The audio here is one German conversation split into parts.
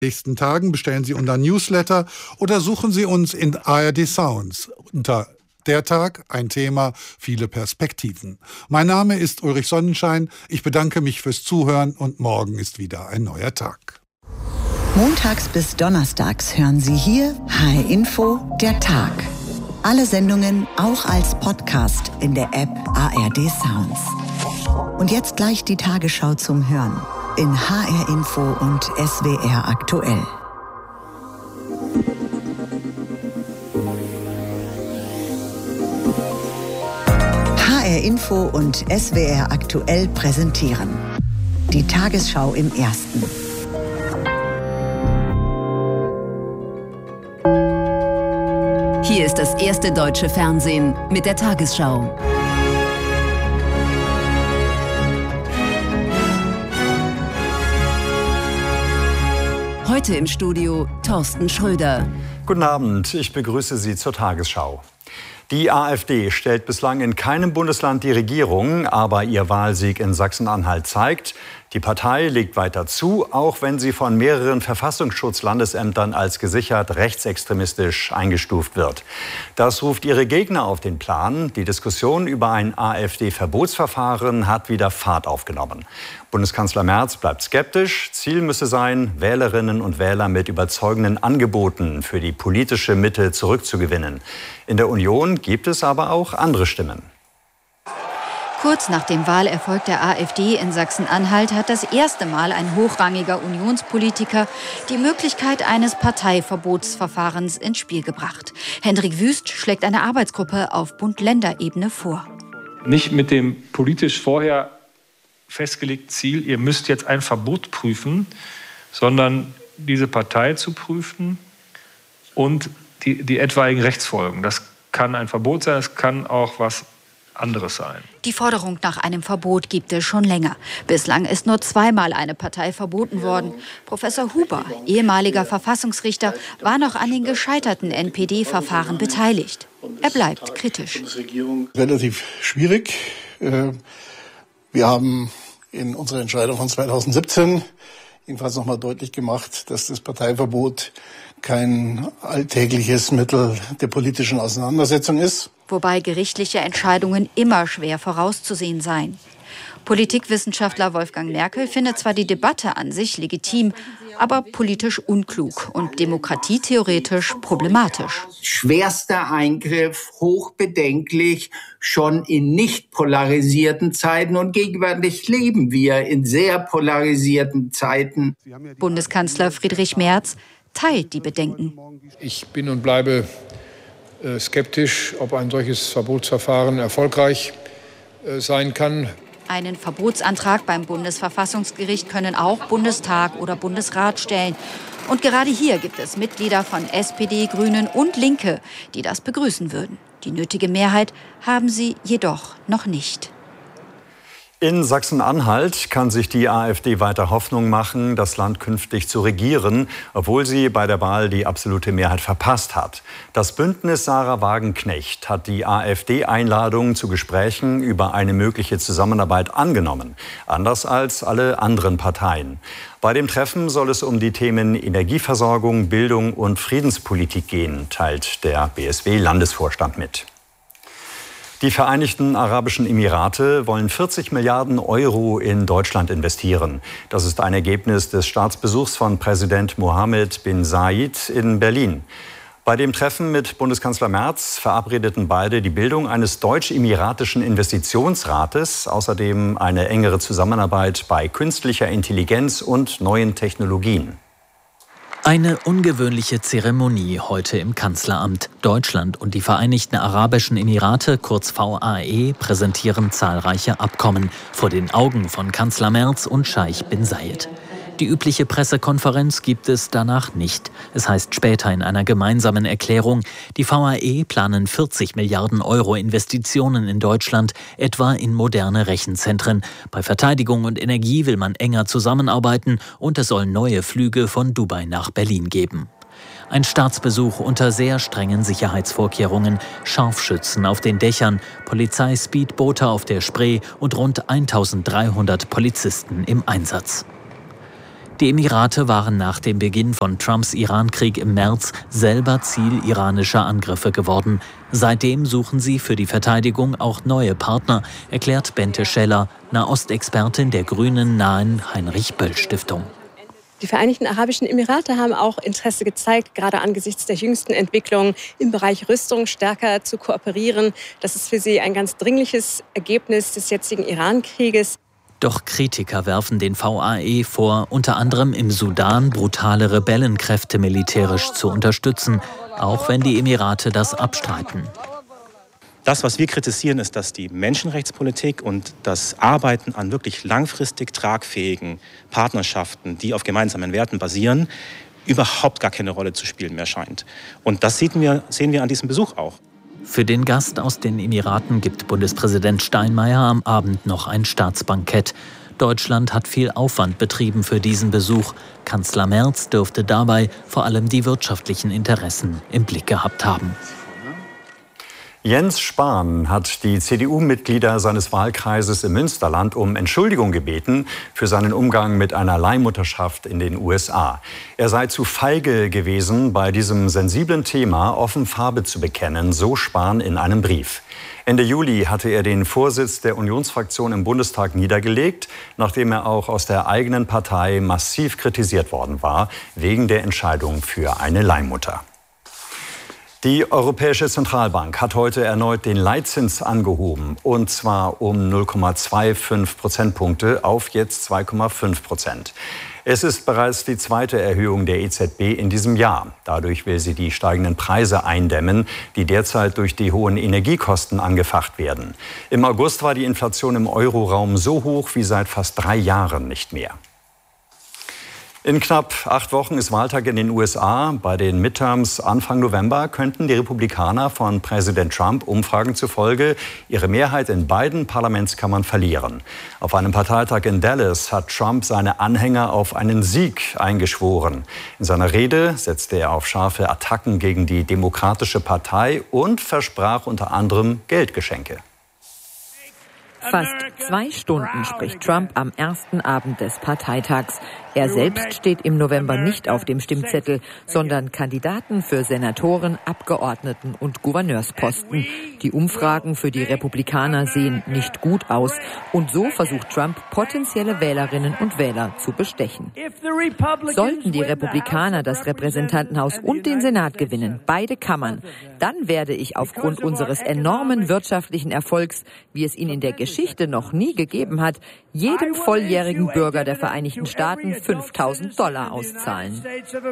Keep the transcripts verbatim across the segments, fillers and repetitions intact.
nächsten Tagen bestellen Sie unser Newsletter oder suchen Sie uns in A R D Sounds unter Der Tag, ein Thema, viele Perspektiven. Mein Name ist Ulrich Sonnenschein. Ich bedanke mich fürs Zuhören und morgen ist wieder ein neuer Tag. Montags bis donnerstags hören Sie hier H R Info, der Tag. Alle Sendungen auch als Podcast in der App A R D Sounds. Und jetzt gleich die Tagesschau zum Hören in H R Info und S W R aktuell. H R Info und S W R aktuell präsentieren die Tagesschau im Ersten. Hier ist das erste deutsche Fernsehen mit der Tagesschau. Heute im Studio Thorsten Schröder. Guten Abend, ich begrüße Sie zur Tagesschau. Die AfD stellt bislang in keinem Bundesland die Regierung, aber ihr Wahlsieg in Sachsen-Anhalt zeigt, die Partei legt weiter zu, auch wenn sie von mehreren Verfassungsschutzlandesämtern als gesichert rechtsextremistisch eingestuft wird. Das ruft ihre Gegner auf den Plan. Die Diskussion über ein AfD-Verbotsverfahren hat wieder Fahrt aufgenommen. Bundeskanzler Merz bleibt skeptisch. Ziel müsse sein, Wählerinnen und Wähler mit überzeugenden Angeboten für die politische Mitte zurückzugewinnen. In der Union gibt es aber auch andere Stimmen. Kurz nach dem Wahlerfolg der AfD in Sachsen-Anhalt hat das erste Mal ein hochrangiger Unionspolitiker die Möglichkeit eines Parteiverbotsverfahrens ins Spiel gebracht. Hendrik Wüst schlägt eine Arbeitsgruppe auf Bund-Länder-Ebene vor. Nicht mit dem politisch vorher festgelegten Ziel, ihr müsst jetzt ein Verbot prüfen, sondern diese Partei zu prüfen und die, die etwaigen Rechtsfolgen. Das kann ein Verbot sein, es kann auch was anderes sein. Die Forderung nach einem Verbot gibt es schon länger. Bislang ist nur zweimal eine Partei verboten worden. Professor Huber, ehemaliger Verfassungsrichter, war noch an den gescheiterten N P D-Verfahren beteiligt. Er bleibt kritisch. Relativ schwierig. Wir haben in unserer Entscheidung von zweitausendsiebzehn jedenfalls noch mal deutlich gemacht, dass das Parteiverbot kein alltägliches Mittel der politischen Auseinandersetzung ist. Wobei gerichtliche Entscheidungen immer schwer vorauszusehen seien. Politikwissenschaftler Wolfgang Merkel findet zwar die Debatte an sich legitim, aber politisch unklug und demokratietheoretisch problematisch. Schwerster Eingriff, hochbedenklich, schon in nicht polarisierten Zeiten. Und gegenwärtig leben wir in sehr polarisierten Zeiten. Bundeskanzler Friedrich Merz teilt die Bedenken. Ich bin und bleibe äh, skeptisch, ob ein solches Verbotsverfahren erfolgreich äh, sein kann. Einen Verbotsantrag beim Bundesverfassungsgericht können auch Bundestag oder Bundesrat stellen. Und gerade hier gibt es Mitglieder von S P D, Grünen und Linke, die das begrüßen würden. Die nötige Mehrheit haben sie jedoch noch nicht. In Sachsen-Anhalt kann sich die AfD weiter Hoffnung machen, das Land künftig zu regieren, obwohl sie bei der Wahl die absolute Mehrheit verpasst hat. Das Bündnis Sarah Wagenknecht hat die AfD-Einladung zu Gesprächen über eine mögliche Zusammenarbeit angenommen, anders als alle anderen Parteien. Bei dem Treffen soll es um die Themen Energieversorgung, Bildung und Friedenspolitik gehen, teilt der B S W-Landesvorstand mit. Die Vereinigten Arabischen Emirate wollen vierzig Milliarden Euro in Deutschland investieren. Das ist ein Ergebnis des Staatsbesuchs von Präsident Mohammed bin Zayed in Berlin. Bei dem Treffen mit Bundeskanzler Merz verabredeten beide die Bildung eines deutsch-emiratischen Investitionsrates, außerdem eine engere Zusammenarbeit bei künstlicher Intelligenz und neuen Technologien. Eine ungewöhnliche Zeremonie heute im Kanzleramt. Deutschland und die Vereinigten Arabischen Emirate, kurz V A E, präsentieren zahlreiche Abkommen vor den Augen von Kanzler Merz und Scheich bin Zayed. Die übliche Pressekonferenz gibt es danach nicht. Es heißt später in einer gemeinsamen Erklärung, die V A E planen vierzig Milliarden Euro Investitionen in Deutschland, etwa in moderne Rechenzentren. Bei Verteidigung und Energie will man enger zusammenarbeiten und es soll neue Flüge von Dubai nach Berlin geben. Ein Staatsbesuch unter sehr strengen Sicherheitsvorkehrungen, Scharfschützen auf den Dächern, Polizeispeedboote auf der Spree und rund eintausenddreihundert Polizisten im Einsatz. Die Emirate waren nach dem Beginn von Trumps Irankrieg im März selber Ziel iranischer Angriffe geworden. Seitdem suchen sie für die Verteidigung auch neue Partner, erklärt Bente Scheller, Nahostexpertin der Grünen nahen Heinrich-Böll-Stiftung. Die Vereinigten Arabischen Emirate haben auch Interesse gezeigt, gerade angesichts der jüngsten Entwicklungen im Bereich Rüstung stärker zu kooperieren. Das ist für sie ein ganz dringliches Ergebnis des jetzigen Iran-Krieges. Doch Kritiker werfen den V A E vor, unter anderem im Sudan brutale Rebellenkräfte militärisch zu unterstützen, auch wenn die Emirate das abstreiten. Das, was wir kritisieren, ist, dass die Menschenrechtspolitik und das Arbeiten an wirklich langfristig tragfähigen Partnerschaften, die auf gemeinsamen Werten basieren, überhaupt gar keine Rolle zu spielen mehr scheint. Und das sehen wir, sehen wir an diesem Besuch auch. Für den Gast aus den Emiraten gibt Bundespräsident Steinmeier am Abend noch ein Staatsbankett. Deutschland hat viel Aufwand betrieben für diesen Besuch. Kanzler Merz dürfte dabei vor allem die wirtschaftlichen Interessen im Blick gehabt haben. Jens Spahn hat die C D U-Mitglieder seines Wahlkreises im Münsterland um Entschuldigung gebeten für seinen Umgang mit einer Leihmutterschaft in den U S A. Er sei zu feige gewesen, bei diesem sensiblen Thema offen Farbe zu bekennen, so Spahn in einem Brief. Ende Juli hatte er den Vorsitz der Unionsfraktion im Bundestag niedergelegt, nachdem er auch aus der eigenen Partei massiv kritisiert worden war, wegen der Entscheidung für eine Leihmutter. Die Europäische Zentralbank hat heute erneut den Leitzins angehoben, und zwar um null Komma fünfundzwanzig Prozentpunkte auf jetzt zwei Komma fünf Prozent. Es ist bereits die zweite Erhöhung der E Z B in diesem Jahr. Dadurch will sie die steigenden Preise eindämmen, die derzeit durch die hohen Energiekosten angefacht werden. Im August war die Inflation im Euroraum so hoch wie seit fast drei Jahren nicht mehr. In knapp acht Wochen ist Wahltag in den U S A. Bei den Midterms Anfang November könnten die Republikaner von Präsident Trump Umfragen zufolge ihre Mehrheit in beiden Parlamentskammern verlieren. Auf einem Parteitag in Dallas hat Trump seine Anhänger auf einen Sieg eingeschworen. In seiner Rede setzte er auf scharfe Attacken gegen die Demokratische Partei und versprach unter anderem Geldgeschenke. Fast zwei Stunden spricht Trump am ersten Abend des Parteitags. Er selbst steht im November nicht auf dem Stimmzettel, sondern Kandidaten für Senatoren, Abgeordneten und Gouverneursposten. Die Umfragen für die Republikaner sehen nicht gut aus. Und so versucht Trump, potenzielle Wählerinnen und Wähler zu bestechen. Sollten die Republikaner das Repräsentantenhaus und den Senat gewinnen, beide Kammern, dann werde ich aufgrund unseres enormen wirtschaftlichen Erfolgs, wie es ihn in der Geschichte noch nie gegeben hat, jedem volljährigen Bürger der Vereinigten Staaten fünftausend Dollar auszahlen.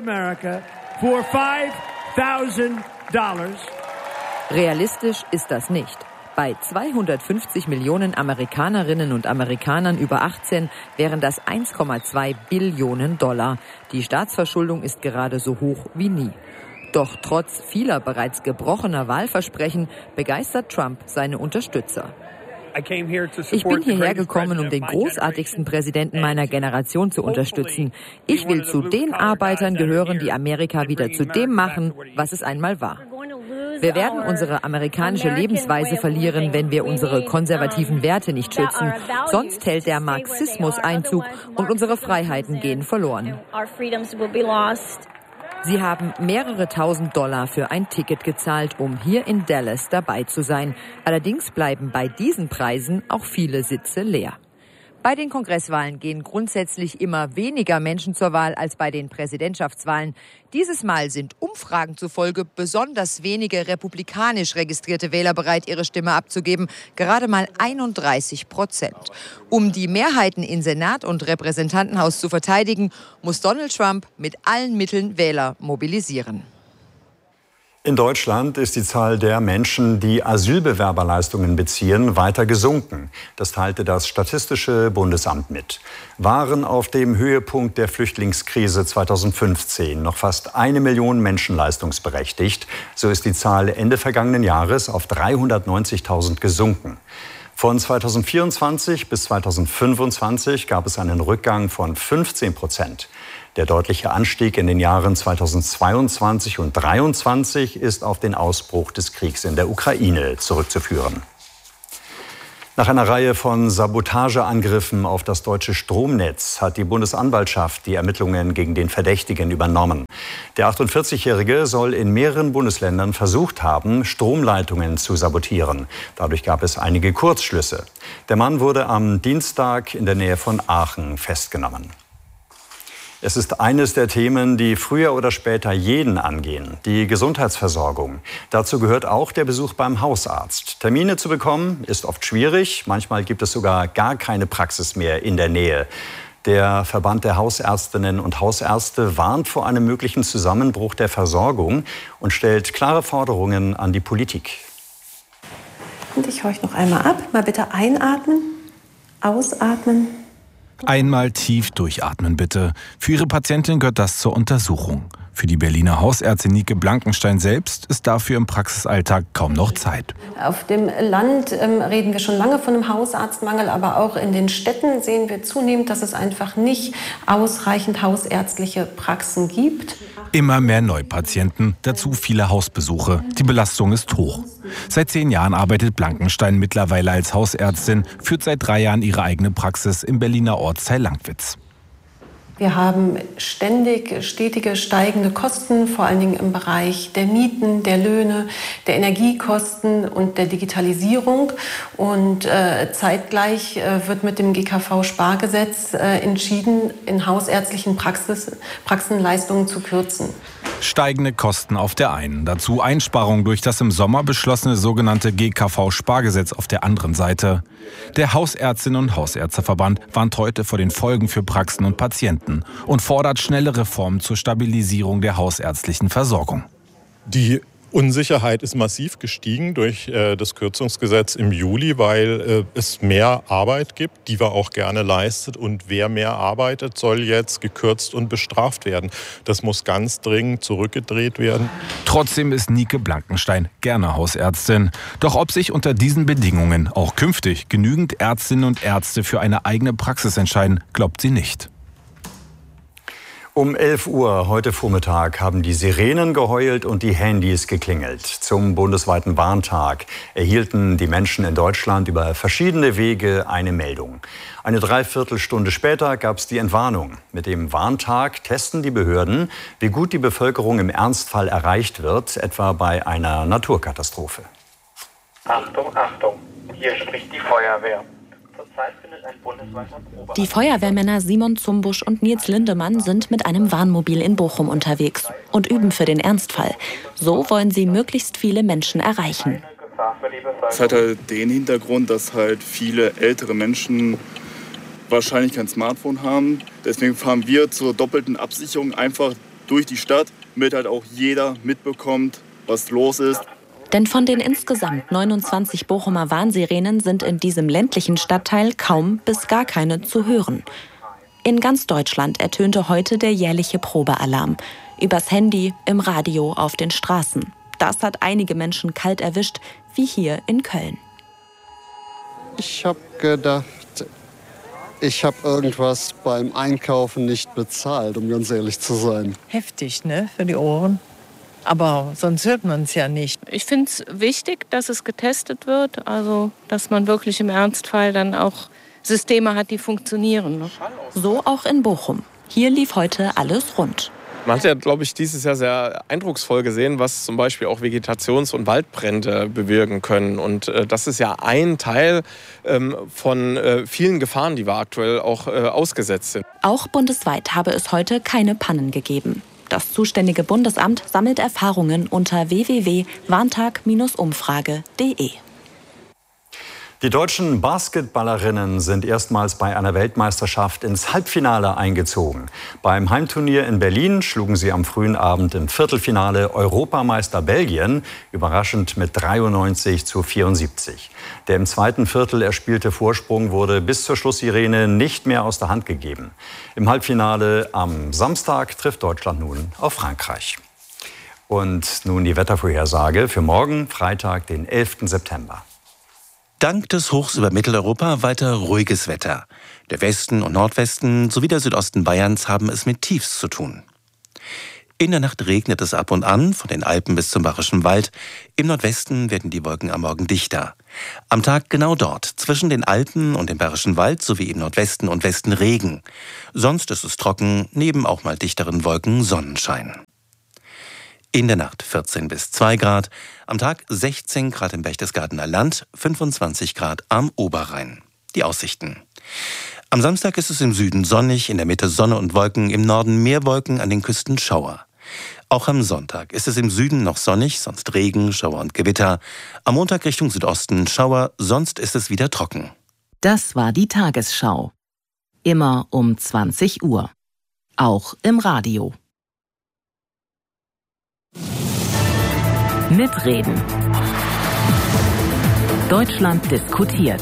Realistisch ist das nicht. Bei zweihundertfünfzig Millionen Amerikanerinnen und Amerikanern über achtzehn wären das eins Komma zwei Billionen Dollar. Die Staatsverschuldung ist gerade so hoch wie nie. Doch trotz vieler bereits gebrochener Wahlversprechen begeistert Trump seine Unterstützer. Ich bin hierher gekommen, um den großartigsten Präsidenten meiner Generation zu unterstützen. Ich will zu den Arbeitern gehören, die Amerika wieder zu dem machen, was es einmal war. Wir werden unsere amerikanische Lebensweise verlieren, wenn wir unsere konservativen Werte nicht schützen. Sonst hält der Marxismus Einzug und unsere Freiheiten gehen verloren. Sie haben mehrere tausend Dollar für ein Ticket gezahlt, um hier in Dallas dabei zu sein. Allerdings bleiben bei diesen Preisen auch viele Sitze leer. Bei den Kongresswahlen gehen grundsätzlich immer weniger Menschen zur Wahl als bei den Präsidentschaftswahlen. Dieses Mal sind Umfragen zufolge besonders wenige republikanisch registrierte Wähler bereit, ihre Stimme abzugeben, gerade mal einunddreißig Prozent. Um die Mehrheiten in Senat und Repräsentantenhaus zu verteidigen, muss Donald Trump mit allen Mitteln Wähler mobilisieren. In Deutschland ist die Zahl der Menschen, die Asylbewerberleistungen beziehen, weiter gesunken. Das teilte das Statistische Bundesamt mit. Waren auf dem Höhepunkt der Flüchtlingskrise zweitausendfünfzehn noch fast eine Million Menschen leistungsberechtigt, so ist die Zahl Ende vergangenen Jahres auf dreihundertneunzigtausend gesunken. Von zweitausendvierundzwanzig bis zweitausendfünfundzwanzig gab es einen Rückgang von fünfzehn Prozent. Der deutliche Anstieg in den Jahren zweitausendzweiundzwanzig und zweitausenddreiundzwanzig ist auf den Ausbruch des Kriegs in der Ukraine zurückzuführen. Nach einer Reihe von Sabotageangriffen auf das deutsche Stromnetz hat die Bundesanwaltschaft die Ermittlungen gegen den Verdächtigen übernommen. Der achtundvierzigjährige soll in mehreren Bundesländern versucht haben, Stromleitungen zu sabotieren. Dadurch gab es einige Kurzschlüsse. Der Mann wurde am Dienstag in der Nähe von Aachen festgenommen. Es ist eines der Themen, die früher oder später jeden angehen, die Gesundheitsversorgung. Dazu gehört auch der Besuch beim Hausarzt. Termine zu bekommen ist oft schwierig, manchmal gibt es sogar gar keine Praxis mehr in der Nähe. Der Verband der Hausärztinnen und Hausärzte warnt vor einem möglichen Zusammenbruch der Versorgung und stellt klare Forderungen an die Politik. Und ich horche noch einmal ab. Mal bitte einatmen, ausatmen. Einmal tief durchatmen, bitte. Für Ihre Patientin gehört das zur Untersuchung. Für die Berliner Hausärztin Nike Blankenstein selbst ist dafür im Praxisalltag kaum noch Zeit. Auf dem Land ähm, reden wir schon lange von einem Hausarztmangel, aber auch in den Städten sehen wir zunehmend, dass es einfach nicht ausreichend hausärztliche Praxen gibt. Immer mehr Neupatienten, dazu viele Hausbesuche. Die Belastung ist hoch. Seit zehn Jahren arbeitet Blankenstein mittlerweile als Hausärztin, führt seit drei Jahren ihre eigene Praxis im Berliner Ortsteil Langwitz. Wir haben ständig stetige steigende Kosten, vor allen Dingen im Bereich der Mieten, der Löhne, der Energiekosten und der Digitalisierung. Und äh, zeitgleich äh, wird mit dem G K V-Spargesetz äh, entschieden, in hausärztlichen Praxis, Praxen Leistungen zu kürzen. Steigende Kosten auf der einen, dazu Einsparungen durch das im Sommer beschlossene sogenannte G K V-Spargesetz auf der anderen Seite. Der Hausärztinnen- und Hausärzteverband warnt heute vor den Folgen für Praxen und Patienten und fordert schnelle Reformen zur Stabilisierung der hausärztlichen Versorgung. Die Unsicherheit ist massiv gestiegen durch äh, das Kürzungsgesetz im Juli, weil äh, es mehr Arbeit gibt, die wir auch gerne leistet. Und wer mehr arbeitet, soll jetzt gekürzt und bestraft werden. Das muss ganz dringend zurückgedreht werden. Trotzdem ist Nike Blankenstein gerne Hausärztin. Doch ob sich unter diesen Bedingungen auch künftig genügend Ärztinnen und Ärzte für eine eigene Praxis entscheiden, glaubt sie nicht. Um elf Uhr heute Vormittag haben die Sirenen geheult und die Handys geklingelt. Zum bundesweiten Warntag erhielten die Menschen in Deutschland über verschiedene Wege eine Meldung. Eine Dreiviertelstunde später gab es die Entwarnung. Mit dem Warntag testen die Behörden, wie gut die Bevölkerung im Ernstfall erreicht wird, etwa bei einer Naturkatastrophe. Achtung, Achtung, hier spricht die Feuerwehr. Die Feuerwehrmänner Simon Zumbusch und Nils Lindemann sind mit einem Warnmobil in Bochum unterwegs und üben für den Ernstfall. So wollen sie möglichst viele Menschen erreichen. Es hat halt den Hintergrund, dass halt viele ältere Menschen wahrscheinlich kein Smartphone haben. Deswegen fahren wir zur doppelten Absicherung einfach durch die Stadt, damit halt auch jeder mitbekommt, was los ist. Denn von den insgesamt neunundzwanzig Bochumer Warnsirenen sind in diesem ländlichen Stadtteil kaum bis gar keine zu hören. In ganz Deutschland ertönte heute der jährliche Probealarm. Übers Handy, im Radio, auf den Straßen. Das hat einige Menschen kalt erwischt, wie hier in Köln. Ich habe gedacht, ich habe irgendwas beim Einkaufen nicht bezahlt, um ganz ehrlich zu sein. Heftig, ne, für die Ohren. Aber sonst hört man es ja nicht. Ich finde es wichtig, dass es getestet wird. Also, dass man wirklich im Ernstfall dann auch Systeme hat, die funktionieren. Ne? So auch in Bochum. Hier lief heute alles rund. Man hat ja, glaube ich, dieses Jahr sehr eindrucksvoll gesehen, was zum Beispiel auch Vegetations- und Waldbrände bewirken können. Und äh, das ist ja ein Teil ähm, von äh, vielen Gefahren, die wir aktuell auch äh, ausgesetzt sind. Auch bundesweit habe es heute keine Pannen gegeben. Das zuständige Bundesamt sammelt Erfahrungen unter w w w punkt warntag Bindestrich umfrage punkt de. Die deutschen Basketballerinnen sind erstmals bei einer Weltmeisterschaft ins Halbfinale eingezogen. Beim Heimturnier in Berlin schlugen sie am frühen Abend im Viertelfinale Europameister Belgien, überraschend mit dreiundneunzig zu vierundsiebzig. Der im zweiten Viertel erspielte Vorsprung wurde bis zur Schlusssirene nicht mehr aus der Hand gegeben. Im Halbfinale am Samstag trifft Deutschland nun auf Frankreich. Und nun die Wettervorhersage für morgen, Freitag, den elften September. Dank des Hochs über Mitteleuropa weiter ruhiges Wetter. Der Westen und Nordwesten sowie der Südosten Bayerns haben es mit Tiefs zu tun. In der Nacht regnet es ab und an, von den Alpen bis zum Bayerischen Wald. Im Nordwesten werden die Wolken am Morgen dichter. Am Tag genau dort, zwischen den Alpen und dem Bayerischen Wald sowie im Nordwesten und Westen Regen. Sonst ist es trocken, neben auch mal dichteren Wolken Sonnenschein. In der Nacht vierzehn bis zwei Grad, am Tag sechzehn Grad im Berchtesgadener Land, fünfundzwanzig Grad am Oberrhein. Die Aussichten. Am Samstag ist es im Süden sonnig, in der Mitte Sonne und Wolken, im Norden mehr Wolken, an den Küsten Schauer. Auch am Sonntag ist es im Süden noch sonnig, sonst Regen, Schauer und Gewitter. Am Montag Richtung Südosten Schauer, sonst ist es wieder trocken. Das war die Tagesschau. Immer um zwanzig Uhr. Auch im Radio. Mitreden. Deutschland diskutiert.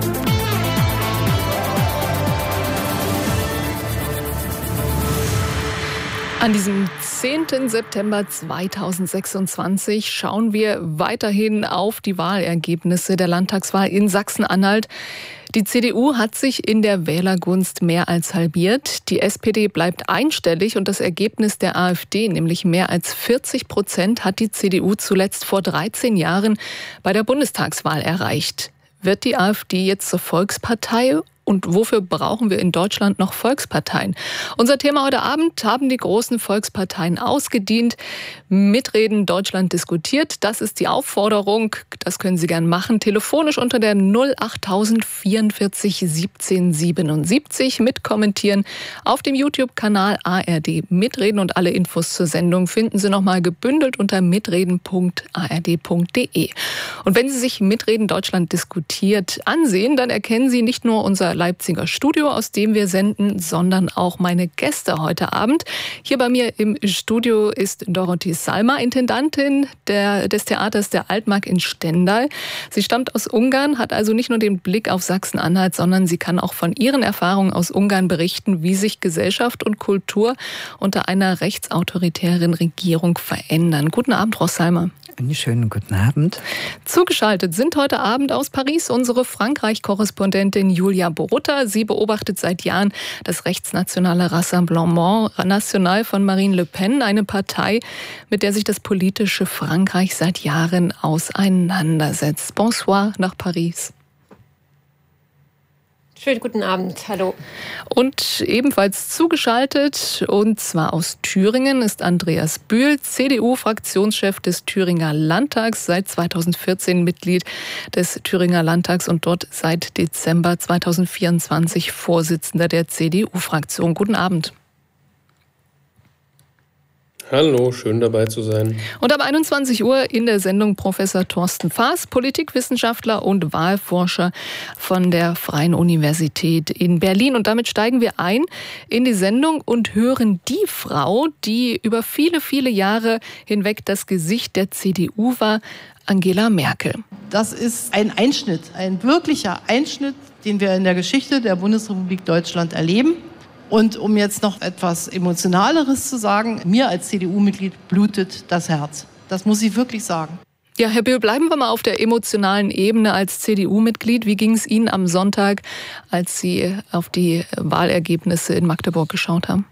An diesem zehnten September zweitausendsechsundzwanzig schauen wir weiterhin auf die Wahlergebnisse der Landtagswahl in Sachsen-Anhalt. Die C D U hat sich in der Wählergunst mehr als halbiert. Die S P D bleibt einstellig und das Ergebnis der AfD, nämlich mehr als vierzig Prozent, hat die C D U zuletzt vor dreizehn Jahren bei der Bundestagswahl erreicht. Wird die AfD jetzt zur Volkspartei? Und wofür brauchen wir in Deutschland noch Volksparteien? Unser Thema heute Abend: Haben die großen Volksparteien ausgedient? Mitreden, Deutschland diskutiert. Das ist die Aufforderung. Das können Sie gern machen. Telefonisch unter der null achttausend vierundvierzig siebzehn siebenundsiebzig. Mitkommentieren auf dem YouTube-Kanal A R D Mitreden. Und alle Infos zur Sendung finden Sie nochmal gebündelt unter mitreden punkt a r d punkt d e. Und wenn Sie sich Mitreden, Deutschland diskutiert ansehen, dann erkennen Sie nicht nur unser Leipziger Studio, aus dem wir senden, sondern auch meine Gäste heute Abend. Hier bei mir im Studio ist Dorothee Salma, Intendantin der, des Theaters der Altmark in Stendal. Sie stammt aus Ungarn, hat also nicht nur den Blick auf Sachsen-Anhalt, sondern sie kann auch von ihren Erfahrungen aus Ungarn berichten, wie sich Gesellschaft und Kultur unter einer rechtsautoritären Regierung verändern. Guten Abend, Frau Salma. Einen schönen guten Abend. Zugeschaltet sind heute Abend aus Paris unsere Frankreich-Korrespondentin Julia Borutta. Sie beobachtet seit Jahren das rechtsnationale Rassemblement National von Marine Le Pen, eine Partei, mit der sich das politische Frankreich seit Jahren auseinandersetzt. Bonsoir nach Paris. Schönen guten Abend, hallo. Und ebenfalls zugeschaltet, und zwar aus Thüringen, ist Andreas Bühl, C D U-Fraktionschef des Thüringer Landtags, seit zweitausendvierzehn Mitglied des Thüringer Landtags und dort seit Dezember zweitausendvierundzwanzig Vorsitzender der C D U-Fraktion. Guten Abend. Hallo, schön dabei zu sein. Und ab einundzwanzig Uhr in der Sendung Professor Thorsten Faas, Politikwissenschaftler und Wahlforscher von der Freien Universität in Berlin. Und damit steigen wir ein in die Sendung und hören die Frau, die über viele, viele Jahre hinweg das Gesicht der C D U war, Angela Merkel. Das ist ein Einschnitt, ein wirklicher Einschnitt, den wir in der Geschichte der Bundesrepublik Deutschland erleben. Und um jetzt noch etwas Emotionaleres zu sagen, mir als C D U-Mitglied blutet das Herz. Das muss ich wirklich sagen. Ja, Herr Bühl, bleiben wir mal auf der emotionalen Ebene als C D U-Mitglied. Wie ging es Ihnen am Sonntag, als Sie auf die Wahlergebnisse in Magdeburg geschaut haben?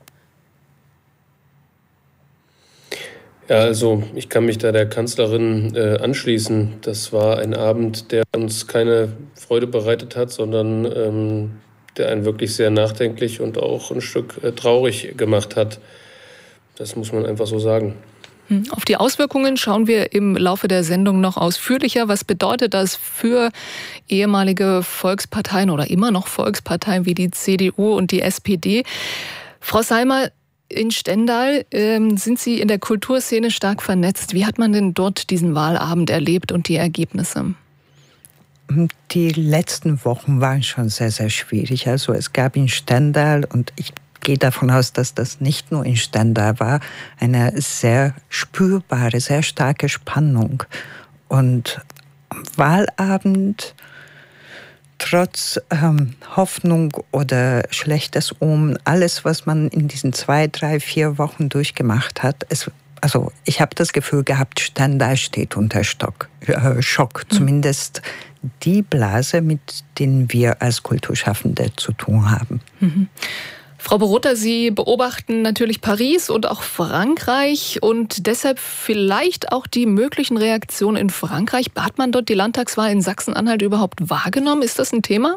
Ja, also ich kann mich da der Kanzlerin äh, anschließen. Das war ein Abend, der uns keine Freude bereitet hat, sondern ähm, der einen wirklich sehr nachdenklich und auch ein Stück äh, traurig gemacht hat. Das muss man einfach so sagen. Auf die Auswirkungen schauen wir im Laufe der Sendung noch ausführlicher. Was bedeutet das für ehemalige Volksparteien oder immer noch Volksparteien wie die C D U und die S P D? Frau Salma, in Stendal ähm, sind Sie in der Kulturszene stark vernetzt. Wie hat man denn dort diesen Wahlabend erlebt und die Ergebnisse? Die letzten Wochen waren schon sehr, sehr schwierig. Also es gab in Stendal, und ich gehe davon aus, dass das nicht nur in Stendal war, eine sehr spürbare, sehr starke Spannung. Und am Wahlabend, trotz ähm, Hoffnung oder schlechtes Omen, alles, was man in diesen zwei, drei, vier Wochen durchgemacht hat, es Also ich habe das Gefühl gehabt, Stendal steht unter Stock, äh, Schock. Mhm. Zumindest die Blase, mit denen wir als Kulturschaffende zu tun haben. Mhm. Frau Borutta, Sie beobachten natürlich Paris und auch Frankreich und deshalb vielleicht auch die möglichen Reaktionen in Frankreich. Hat man dort die Landtagswahl in Sachsen-Anhalt überhaupt wahrgenommen? Ist das ein Thema?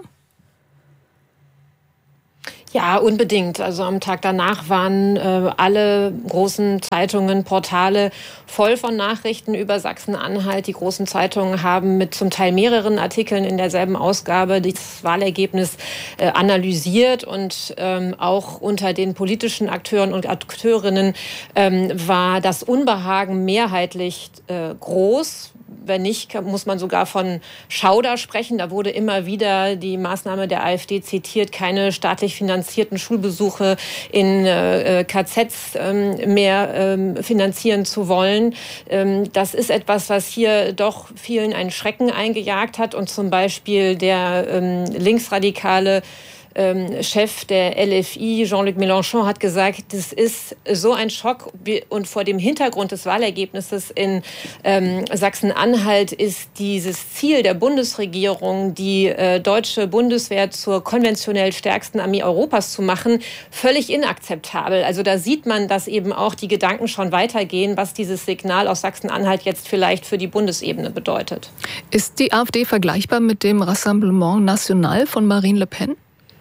Ja, unbedingt. Also am Tag danach waren äh, alle großen Zeitungen, Portale voll von Nachrichten über Sachsen-Anhalt. Die großen Zeitungen haben mit zum Teil mehreren Artikeln in derselben Ausgabe das Wahlergebnis äh, analysiert. Und ähm, auch unter den politischen Akteuren und Akteurinnen ähm, war das Unbehagen mehrheitlich äh, groß. Wenn nicht, muss man sogar von Schauder sprechen. Da wurde immer wieder die Maßnahme der AfD zitiert, keine staatlich finanzierten Schulbesuche in äh, K Zs ähm, mehr ähm, finanzieren zu wollen. Ähm, das ist etwas, was hier doch vielen einen Schrecken eingejagt hat. Und zum Beispiel der ähm, linksradikale Ähm, Chef der L F I, Jean-Luc Mélenchon, hat gesagt, das ist so ein Schock und vor dem Hintergrund des Wahlergebnisses in ähm, Sachsen-Anhalt ist dieses Ziel der Bundesregierung, die äh, deutsche Bundeswehr zur konventionell stärksten Armee Europas zu machen, völlig inakzeptabel. Also da sieht man, dass eben auch die Gedanken schon weitergehen, was dieses Signal aus Sachsen-Anhalt jetzt vielleicht für die Bundesebene bedeutet. Ist die AfD vergleichbar mit dem Rassemblement National von Marine Le Pen?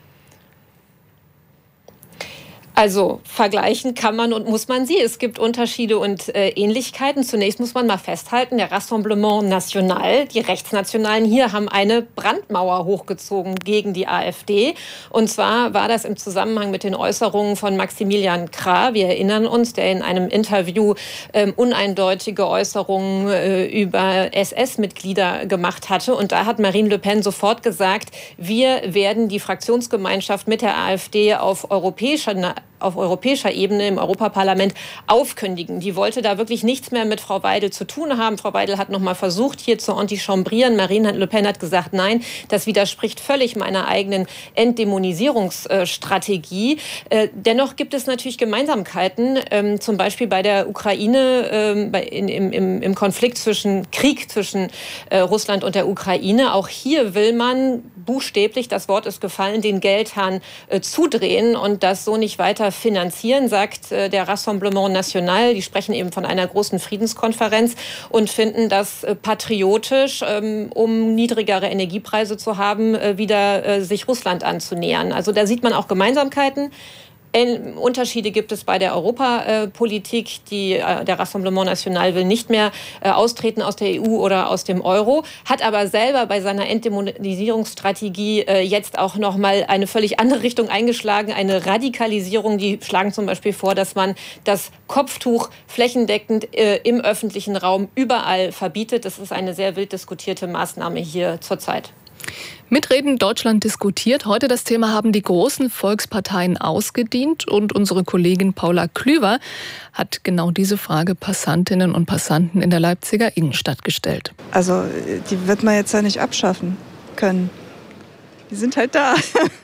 Also vergleichen kann man und muss man sie. Es gibt Unterschiede und äh, Ähnlichkeiten. Zunächst muss man mal festhalten, der Rassemblement National, die Rechtsnationalen hier haben eine Brandmauer hochgezogen gegen die AfD. Und zwar war das im Zusammenhang mit den Äußerungen von Maximilian Krah. Wir erinnern uns, der in einem Interview ähm, uneindeutige Äußerungen äh, über S S-Mitglieder gemacht hatte. Und da hat Marine Le Pen sofort gesagt, wir werden die Fraktionsgemeinschaft mit der AfD auf europäischer auf europäischer Ebene im Europaparlament aufkündigen. Die wollte da wirklich nichts mehr mit Frau Weidel zu tun haben. Frau Weidel hat noch mal versucht, hier zu entichambrieren. Marine Le Pen hat gesagt, nein, das widerspricht völlig meiner eigenen Entdämonisierungsstrategie. Äh, dennoch gibt es natürlich Gemeinsamkeiten, ähm, zum Beispiel bei der Ukraine, ähm, bei, in, im, im Konflikt zwischen Krieg zwischen äh, Russland und der Ukraine. Auch hier will man buchstäblich, das Wort ist gefallen, den Geldhahn äh, zudrehen und das so nicht weiter finanzieren, sagt äh, der Rassemblement National. Die sprechen eben von einer großen Friedenskonferenz und finden das äh, patriotisch, ähm, um niedrigere Energiepreise zu haben, äh, wieder äh, sich Russland anzunähern. Also da sieht man auch Gemeinsamkeiten. Unterschiede gibt es bei der Europapolitik. Die, der Rassemblement National will nicht mehr austreten aus der E U oder aus dem Euro, hat aber selber bei seiner Entdämonisierungsstrategie jetzt auch noch mal eine völlig andere Richtung eingeschlagen, eine Radikalisierung. Die schlagen zum Beispiel vor, dass man das Kopftuch flächendeckend im öffentlichen Raum überall verbietet. Das ist eine sehr wild diskutierte Maßnahme hier zurzeit. Mitreden Deutschland diskutiert. Heute das Thema haben die großen Volksparteien ausgedient und unsere Kollegin Paula Klüver hat genau diese Frage Passantinnen und Passanten in der Leipziger Innenstadt gestellt. Also die wird man jetzt ja nicht abschaffen können. Die sind halt da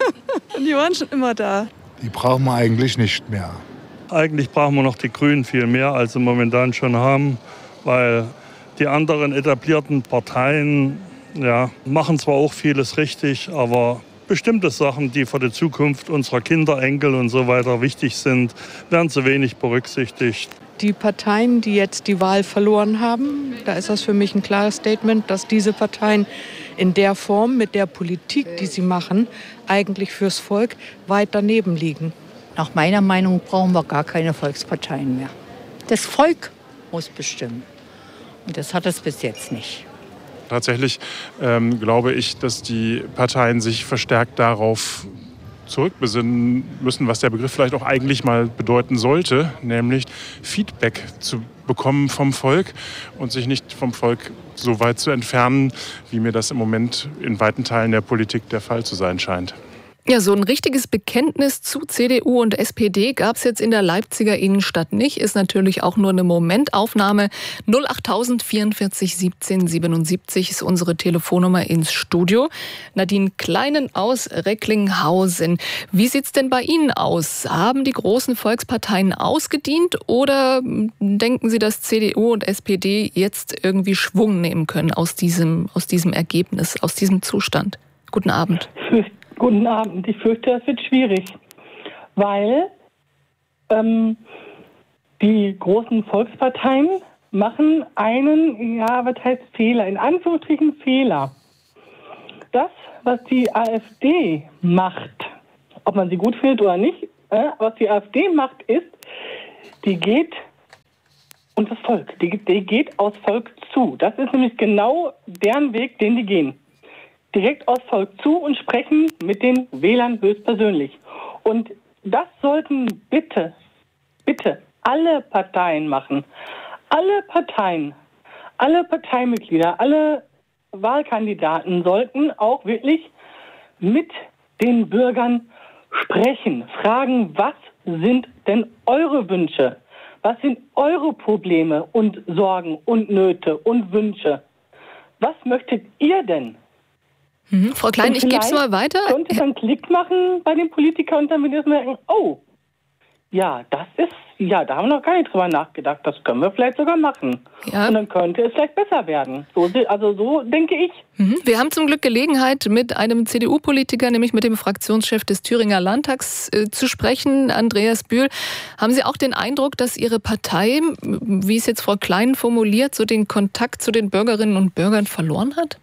und die waren schon immer da. Die brauchen wir eigentlich nicht mehr. Eigentlich brauchen wir noch die Grünen viel mehr, als sie momentan schon haben, weil die anderen etablierten Parteien ja, machen zwar auch vieles richtig, aber bestimmte Sachen, die für die Zukunft unserer Kinder, Enkel und so weiter wichtig sind, werden zu wenig berücksichtigt. Die Parteien, die jetzt die Wahl verloren haben, da ist das für mich ein klares Statement, dass diese Parteien in der Form, mit der Politik, die sie machen, eigentlich fürs Volk weit daneben liegen. Nach meiner Meinung brauchen wir gar keine Volksparteien mehr. Das Volk muss bestimmen. Und das hat es bis jetzt nicht. Tatsächlich ähm, glaube ich, dass die Parteien sich verstärkt darauf zurückbesinnen müssen, was der Begriff vielleicht auch eigentlich mal bedeuten sollte, nämlich Feedback zu bekommen vom Volk und sich nicht vom Volk so weit zu entfernen, wie mir das im Moment in weiten Teilen der Politik der Fall zu sein scheint. Ja, so ein richtiges Bekenntnis zu C D U und S P D gab es jetzt in der Leipziger Innenstadt nicht. Ist natürlich auch nur eine Momentaufnahme. null achttausend vierundvierzig siebzehn siebenundsiebzig ist unsere Telefonnummer ins Studio. Nadine Kleinen aus Recklinghausen. Wie sieht's denn bei Ihnen aus? Haben die großen Volksparteien ausgedient oder denken Sie, dass C D U und S P D jetzt irgendwie Schwung nehmen können aus diesem, aus diesem Ergebnis, aus diesem Zustand? Guten Abend. Guten Abend. Ich fürchte, das wird schwierig. weil ähm, die großen Volksparteien machen einen, ja, was heißt Fehler, in Anführungsstrichen Fehler. Das, was die AfD macht, ob man sie gut findet oder nicht, äh, was die AfD macht, ist, die geht und das Volk, die, die geht aufs Volk zu. Das ist nämlich genau deren Weg, den die gehen. Direkt aufs Volk zu und sprechen mit den Wählern höchstpersönlich. Und das sollten bitte, bitte alle Parteien machen. Alle Parteien, alle Parteimitglieder, alle Wahlkandidaten sollten auch wirklich mit den Bürgern sprechen, fragen, was sind denn eure Wünsche? Was sind eure Probleme und Sorgen und Nöte und Wünsche? Was möchtet ihr denn? Mhm. Frau Klein, ich gebe es mal weiter. Könnte man einen Klick machen bei den Politikern und dann wird man merken, oh, ja, das ist, ja, da haben wir noch gar nicht drüber nachgedacht. Das können wir vielleicht sogar machen. Ja. Und dann könnte es vielleicht besser werden. So, also so denke ich. Mhm. Wir haben zum Glück Gelegenheit, mit einem C D U-Politiker, nämlich mit dem Fraktionschef des Thüringer Landtags, äh, zu sprechen, Andreas Bühl. Haben Sie auch den Eindruck, dass Ihre Partei, wie es jetzt Frau Klein formuliert, so den Kontakt zu den Bürgerinnen und Bürgern verloren hat?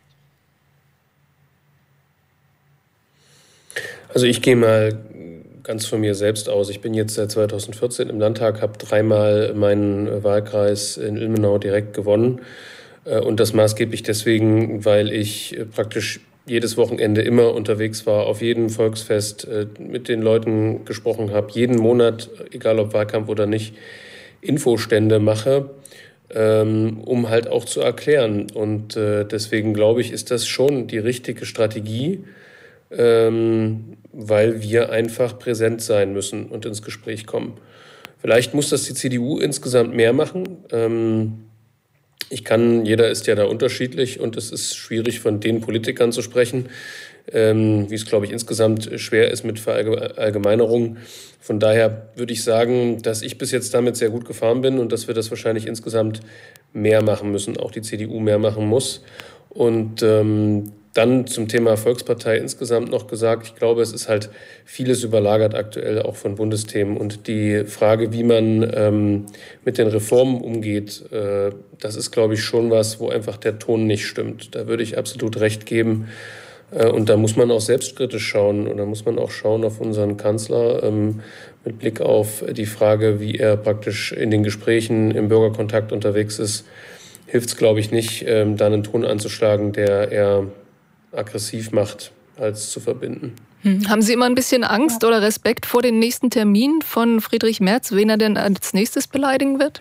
Also ich gehe mal ganz von mir selbst aus. Ich bin jetzt seit zweitausendvierzehn im Landtag, habe dreimal meinen Wahlkreis in Ilmenau direkt gewonnen. Und das maßgeblich deswegen, weil ich praktisch jedes Wochenende immer unterwegs war, auf jedem Volksfest mit den Leuten gesprochen habe, jeden Monat, egal ob Wahlkampf oder nicht, Infostände mache, um halt auch zu erklären. Und deswegen glaube ich, ist das schon die richtige Strategie, Ähm, weil wir einfach präsent sein müssen und ins Gespräch kommen. Vielleicht muss das die C D U insgesamt mehr machen. Ähm, ich kann, jeder ist ja da unterschiedlich und es ist schwierig, von den Politikern zu sprechen, ähm, wie es, glaube ich, insgesamt schwer ist mit Verallgemeinerungen. Von daher würde ich sagen, dass ich bis jetzt damit sehr gut gefahren bin und dass wir das wahrscheinlich insgesamt mehr machen müssen, auch die C D U mehr machen muss. Und ähm, Dann zum Thema Volkspartei insgesamt noch gesagt, ich glaube, es ist halt vieles überlagert aktuell auch von Bundesthemen. Und die Frage, wie man ähm, mit den Reformen umgeht, äh, das ist, glaube ich, schon was, wo einfach der Ton nicht stimmt. Da würde ich absolut recht geben. Äh, und da muss man auch selbstkritisch schauen. Und da muss man auch schauen auf unseren Kanzler ähm, mit Blick auf die Frage, wie er praktisch in den Gesprächen im Bürgerkontakt unterwegs ist. Hilft es, glaube ich, nicht, ähm, da einen Ton anzuschlagen, der eher aggressiv macht, als zu verbinden. Hm. Haben Sie immer ein bisschen Angst oder Respekt vor den nächsten Termin von Friedrich Merz, wen er denn als nächstes beleidigen wird?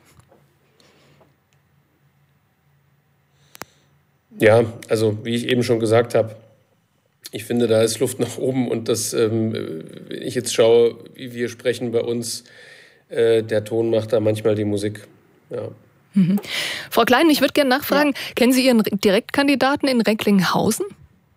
Ja, also wie ich eben schon gesagt habe, ich finde, da ist Luft nach oben und das, ähm, wenn ich jetzt schaue, wie wir sprechen bei uns, äh, der Ton macht da manchmal die Musik. Ja. Mhm. Frau Klein, ich würde gerne nachfragen, ja. Kennen Sie Ihren Direktkandidaten in Recklinghausen?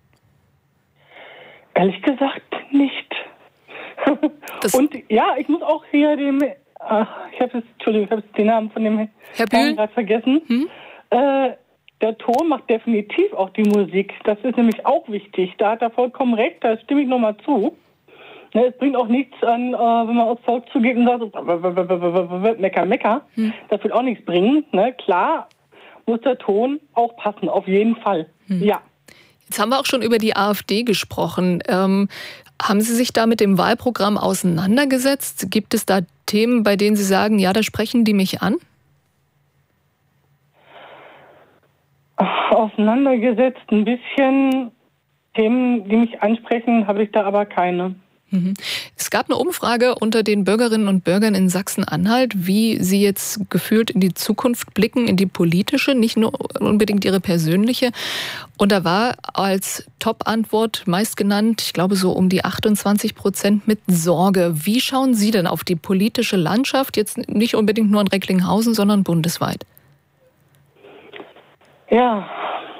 Ehrlich gesagt nicht. Und ja, ich muss auch hier dem, äh, ich habe jetzt, Entschuldigung, ich habe den Namen von dem Herr Bühl gerade vergessen. Hm? Äh, der Ton macht definitiv auch die Musik. Das ist nämlich auch wichtig. Da hat er vollkommen recht, da stimme ich nochmal zu. Ne, es bringt auch nichts an, äh, wenn man aufs Volk zugeht und sagt, so, mecker, mecker. Hm. Das wird auch nichts bringen. Ne? Klar muss der Ton auch passen, auf jeden Fall. Hm. Ja. Jetzt haben wir auch schon über die AfD gesprochen. Ähm, haben Sie sich da mit dem Wahlprogramm auseinandergesetzt? Gibt es da Themen, bei denen Sie sagen, ja, da sprechen die mich an? Auseinandergesetzt ein bisschen. Themen, die mich ansprechen, habe ich da aber keine. Es gab eine Umfrage unter den Bürgerinnen und Bürgern in Sachsen-Anhalt, wie sie jetzt gefühlt in die Zukunft blicken, in die politische, nicht nur unbedingt ihre persönliche. Und da war als Top-Antwort meist genannt, ich glaube so um die achtundzwanzig Prozent mit Sorge. Wie schauen Sie denn auf die politische Landschaft, jetzt nicht unbedingt nur in Recklinghausen, sondern bundesweit? Ja,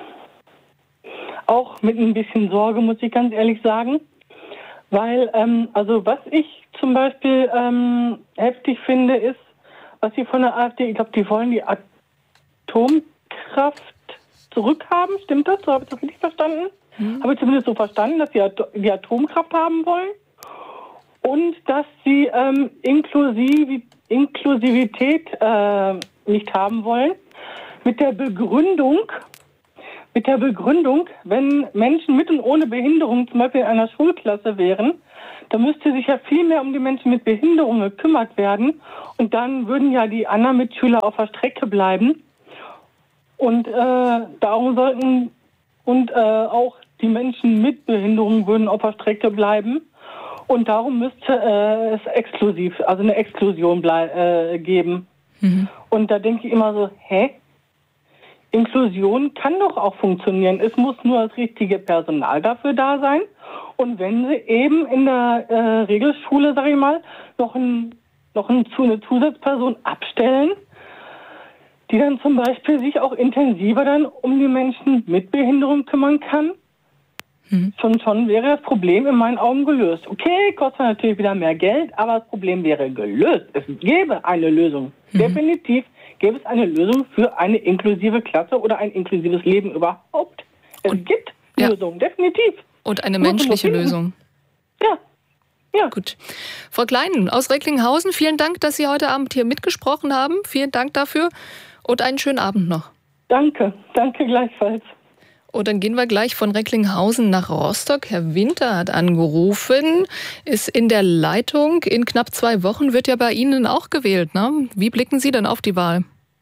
auch mit ein bisschen Sorge, muss ich ganz ehrlich sagen. Weil, ähm, also was ich zum Beispiel ähm, heftig finde, ist, was sie von der AfD, ich glaube, die wollen die Atomkraft zurückhaben. Stimmt das? So habe ich das richtig verstanden? Mhm. Habe ich zumindest so verstanden, dass sie die Atomkraft haben wollen. und dass sie ähm, Inklusiv Inklusivität äh, nicht haben wollen. Mit der Begründung, mit der Begründung, wenn Menschen mit und ohne Behinderung zum Beispiel in einer Schulklasse wären, dann müsste sich ja viel mehr um die Menschen mit Behinderung gekümmert werden. Und dann würden ja die anderen Mitschüler auf der Strecke bleiben. Und äh, darum sollten und äh, auch die Menschen mit Behinderung würden auf der Strecke bleiben. Und darum müsste äh, es exklusiv, also eine Exklusion blei- äh, geben. Mhm. Und da denke ich immer so, hä? Inklusion kann doch auch funktionieren. Es muss nur das richtige Personal dafür da sein. Und wenn sie eben in der äh, Regelschule, sag ich mal, noch, ein, noch ein, eine Zusatzperson abstellen, die dann zum Beispiel sich auch intensiver dann um die Menschen mit Behinderung kümmern kann, mhm. schon, schon wäre das Problem in meinen Augen gelöst. Okay, kostet natürlich wieder mehr Geld, aber das Problem wäre gelöst. Es gäbe eine Lösung. Mhm. Definitiv gäbe es eine Lösung für eine inklusive Klasse oder ein inklusives Leben überhaupt. Es Und, gibt ja. Lösungen, definitiv. Und eine menschliche Lösung. Ja. Ja. Gut. Frau Klein aus Recklinghausen, vielen Dank, dass Sie heute Abend hier mitgesprochen haben. Vielen Dank dafür und einen schönen Abend noch. Danke, danke gleichfalls. Und dann gehen wir gleich von Recklinghausen nach Rostock. Herr Winter hat angerufen, ist in der Leitung. In knapp zwei Wochen wird ja bei Ihnen auch gewählt, ne? Wie blicken Sie denn auf die Wahl?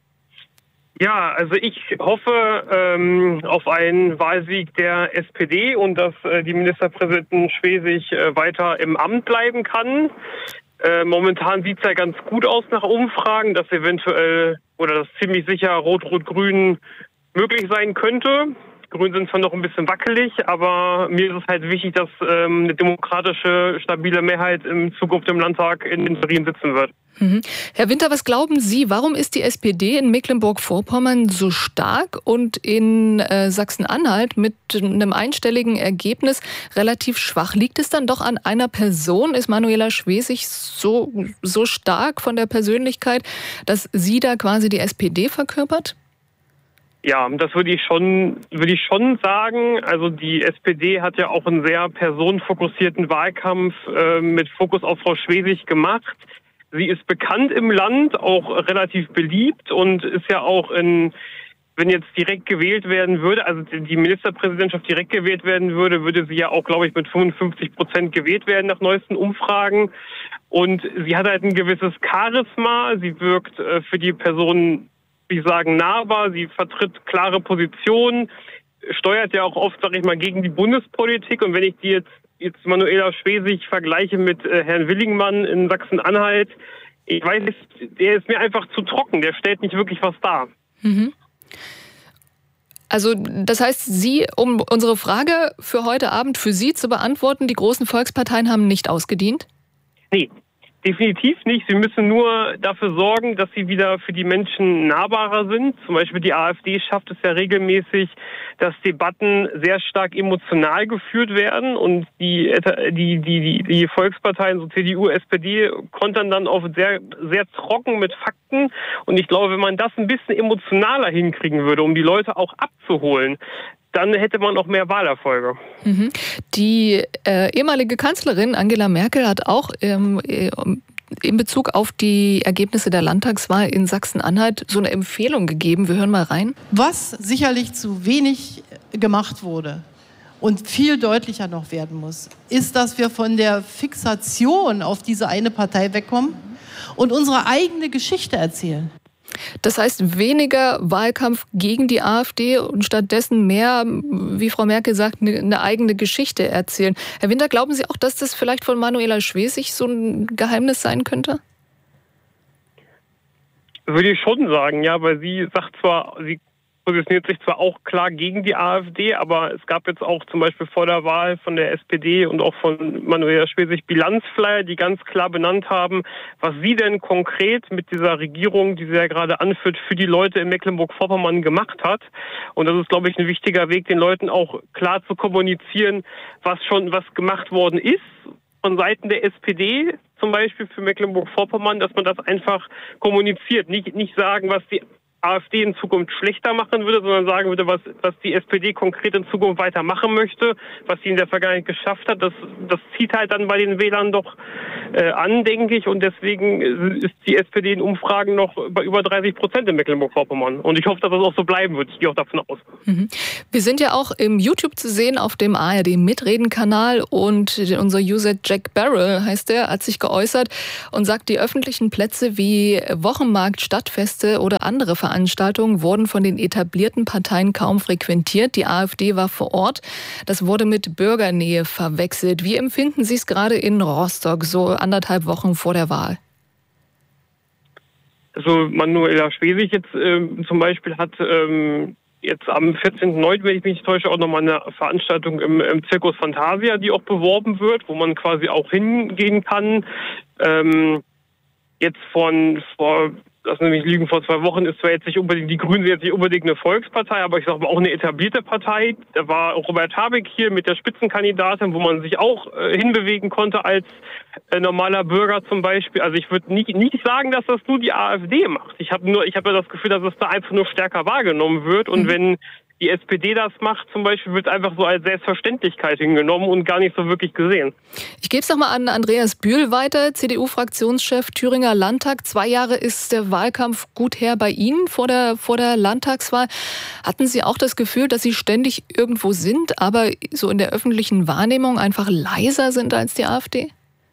Ja, also ich hoffe ähm, auf einen Wahlsieg der S P D und dass äh, die Ministerpräsidentin Schwesig äh, weiter im Amt bleiben kann. Äh, momentan sieht es ja ganz gut aus nach Umfragen, dass eventuell oder dass ziemlich sicher Rot-Rot-Grün möglich sein könnte. Grün sind zwar noch ein bisschen wackelig, aber mir ist es halt wichtig, dass ähm, eine demokratische, stabile Mehrheit in Zukunft im Landtag in Interim sitzen wird. Mhm. Herr Winter, was glauben Sie, warum ist die S P D in Mecklenburg-Vorpommern so stark und in äh, Sachsen-Anhalt mit einem einstelligen Ergebnis relativ schwach? Liegt es dann doch an einer Person? Ist Manuela Schwesig so, so stark von der Persönlichkeit, dass sie da quasi die S P D verkörpert? Ja, das würde ich schon, würde ich schon sagen. Also die S P D hat ja auch einen sehr personenfokussierten Wahlkampf äh, mit Fokus auf Frau Schwesig gemacht. Sie ist bekannt im Land, auch relativ beliebt und ist ja auch in, wenn jetzt direkt gewählt werden würde, also die Ministerpräsidentschaft direkt gewählt werden würde, würde sie ja auch, glaube ich, mit fünfundfünfzig Prozent gewählt werden nach neuesten Umfragen. Und sie hat halt ein gewisses Charisma. Sie wirkt äh, für die Personen, wie sagen, nahbar. Sie vertritt klare Positionen, steuert ja auch oft, sage ich mal, gegen die Bundespolitik. Und wenn ich die jetzt jetzt Manuela Schwesig vergleiche mit äh, Herrn Willingmann in Sachsen-Anhalt, ich weiß nicht, der ist mir einfach zu trocken, der stellt nicht wirklich was dar. Mhm. Also das heißt, Sie, um unsere Frage für heute Abend für Sie zu beantworten, die großen Volksparteien haben nicht ausgedient? Nee, definitiv nicht. Sie müssen nur dafür sorgen, dass sie wieder für die Menschen nahbarer sind. Zum Beispiel die AfD schafft es ja regelmäßig, dass Debatten sehr stark emotional geführt werden und die die die die Volksparteien, so C D U, S P D, kontern dann oft sehr sehr trocken mit Fakten. Und ich glaube, wenn man das ein bisschen emotionaler hinkriegen würde, um die Leute auch abzuholen, dann hätte man auch mehr Wahlerfolge. Mhm. Die äh, ehemalige Kanzlerin Angela Merkel hat auch ähm, in Bezug auf die Ergebnisse der Landtagswahl in Sachsen-Anhalt so eine Empfehlung gegeben. Wir hören mal rein. Was sicherlich zu wenig gemacht wurde und viel deutlicher noch werden muss, ist, dass wir von der Fixation auf diese eine Partei wegkommen und unsere eigene Geschichte erzählen. Das heißt, weniger Wahlkampf gegen die AfD und stattdessen mehr, wie Frau Merkel sagt, eine eigene Geschichte erzählen. Herr Winter, glauben Sie auch, dass das vielleicht von Manuela Schwesig so ein Geheimnis sein könnte? Würde ich schon sagen, ja, weil sie sagt zwar, sie positioniert sich zwar auch klar gegen die AfD, aber es gab jetzt auch zum Beispiel vor der Wahl von der S P D und auch von Manuela Schwesig Bilanzflyer, die ganz klar benannt haben, was sie denn konkret mit dieser Regierung, die sie ja gerade anführt, für die Leute in Mecklenburg-Vorpommern gemacht hat. Und das ist, glaube ich, ein wichtiger Weg, den Leuten auch klar zu kommunizieren, was schon was gemacht worden ist von Seiten der S P D, zum Beispiel für Mecklenburg-Vorpommern, dass man das einfach kommuniziert, nicht nicht sagen, was die AfD in Zukunft schlechter machen würde, sondern sagen würde, was, was die S P D konkret in Zukunft weiter machen möchte, was sie in der Vergangenheit geschafft hat. Das, das zieht halt dann bei den Wählern doch äh, an, denke ich. Und deswegen ist die S P D in Umfragen noch bei über dreißig Prozent in Mecklenburg-Vorpommern. Und ich hoffe, dass das auch so bleiben wird. Ich gehe auch davon aus. Mhm. Wir sind ja auch im YouTube zu sehen auf dem A R D-Mitreden-Kanal und unser User Jack Barrel, heißt der, hat sich geäußert und sagt, die öffentlichen Plätze wie Wochenmarkt, Stadtfeste oder andere Veranstaltungen wurden von den etablierten Parteien kaum frequentiert. Die AfD war vor Ort. Das wurde mit Bürgernähe verwechselt. Wie empfinden Sie es gerade in Rostock, so anderthalb Wochen vor der Wahl? Also Manuela Schwesig jetzt ähm, zum Beispiel hat ähm, jetzt am vierzehnten neunten, wenn ich mich nicht täusche, auch nochmal eine Veranstaltung im, im Circus Fantasia, die auch beworben wird, wo man quasi auch hingehen kann. Ähm, jetzt von vor, lassen Sie mich lügen, vor zwei Wochen ist zwar jetzt nicht unbedingt, die Grünen sind jetzt nicht unbedingt eine Volkspartei, aber ich sage mal auch eine etablierte Partei. Da war Robert Habeck hier mit der Spitzenkandidatin, wo man sich auch äh, hinbewegen konnte als äh, normaler Bürger zum Beispiel. Also ich würde nicht, nicht sagen, dass das nur die AfD macht. Ich habe nur, ich habe ja das Gefühl, dass es da einfach nur stärker wahrgenommen wird. Und mhm. wenn die S P D das macht zum Beispiel, wird einfach so als Selbstverständlichkeit hingenommen und gar nicht so wirklich gesehen. Ich gebe es nochmal an Andreas Bühl weiter, C D U-Fraktionschef Thüringer Landtag. Zwei Jahre ist der Wahlkampf gut her bei Ihnen vor der, vor der Landtagswahl. Hatten Sie auch das Gefühl, dass Sie ständig irgendwo sind, aber so in der öffentlichen Wahrnehmung einfach leiser sind als die AfD?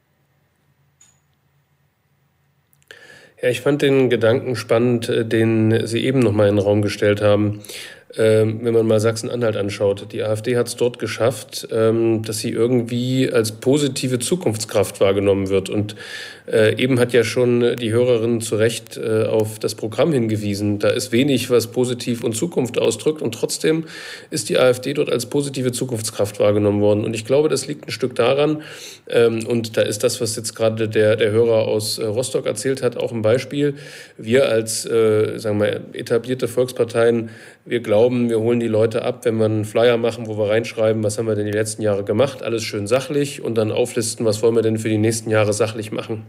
Ja, ich fand den Gedanken spannend, den Sie eben noch mal in den Raum gestellt haben. Ähm, wenn man mal Sachsen-Anhalt anschaut. Die AfD hat es dort geschafft, ähm, dass sie irgendwie als positive Zukunftskraft wahrgenommen wird. Und äh, eben hat ja schon die Hörerin zu Recht äh, auf das Programm hingewiesen. Da ist wenig, was positiv und Zukunft ausdrückt. Und trotzdem ist die AfD dort als positive Zukunftskraft wahrgenommen worden. Und ich glaube, das liegt ein Stück daran, ähm, und da ist das, was jetzt gerade der, der Hörer aus äh, Rostock erzählt hat, auch ein Beispiel. Wir als äh, sagen wir, etablierte Volksparteien, wir glauben, wir holen die Leute ab, wenn wir einen Flyer machen, wo wir reinschreiben, was haben wir denn die letzten Jahre gemacht, alles schön sachlich und dann auflisten, was wollen wir denn für die nächsten Jahre sachlich machen.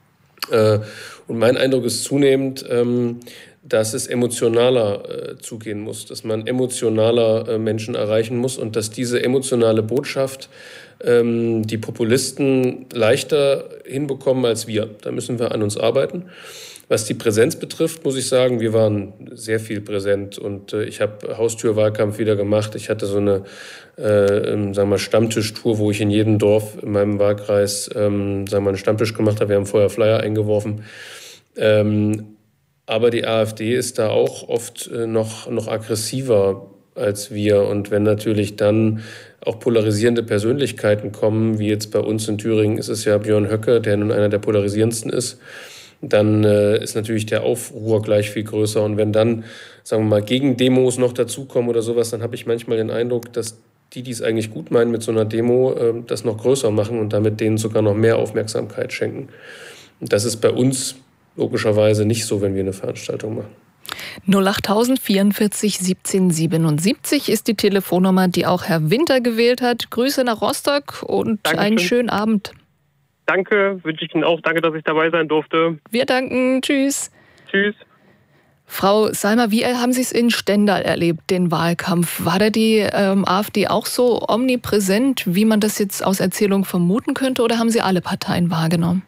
Und mein Eindruck ist zunehmend, dass es emotionaler zugehen muss, dass man emotionaler Menschen erreichen muss und dass diese emotionale Botschaft die Populisten leichter hinbekommen als wir. Da müssen wir an uns arbeiten. Was die Präsenz betrifft, muss ich sagen, wir waren sehr viel präsent und äh, ich habe Haustürwahlkampf wieder gemacht. Ich hatte so eine äh, sagen wir mal Stammtischtour, wo ich in jedem Dorf in meinem Wahlkreis ähm, sagen wir mal einen Stammtisch gemacht habe. Wir haben vorher Flyer eingeworfen. Ähm, aber die AfD ist da auch oft äh, noch, noch aggressiver als wir. Und wenn natürlich dann auch polarisierende Persönlichkeiten kommen, wie jetzt bei uns in Thüringen ist es ja Björn Höcke, der nun einer der polarisierendsten ist, dann äh, ist natürlich der Aufruhr gleich viel größer. Und wenn dann, sagen wir mal, Gegendemos noch dazukommen oder sowas, dann habe ich manchmal den Eindruck, dass die, die es eigentlich gut meinen mit so einer Demo, äh, das noch größer machen und damit denen sogar noch mehr Aufmerksamkeit schenken. Und das ist bei uns logischerweise nicht so, wenn wir eine Veranstaltung machen. null acht vierundvierzig siebzehn siebenundsiebzig ist die Telefonnummer, die auch Herr Winter gewählt hat. Grüße nach Rostock und Dankeschön. Einen schönen Abend. Danke, wünsche ich Ihnen auch. Danke, dass ich dabei sein durfte. Wir danken. Tschüss. Tschüss. Frau Salmer, wie haben Sie es in Stendal erlebt, den Wahlkampf? War da die ähm, AfD auch so omnipräsent, wie man das jetzt aus Erzählung vermuten könnte, oder haben Sie alle Parteien wahrgenommen?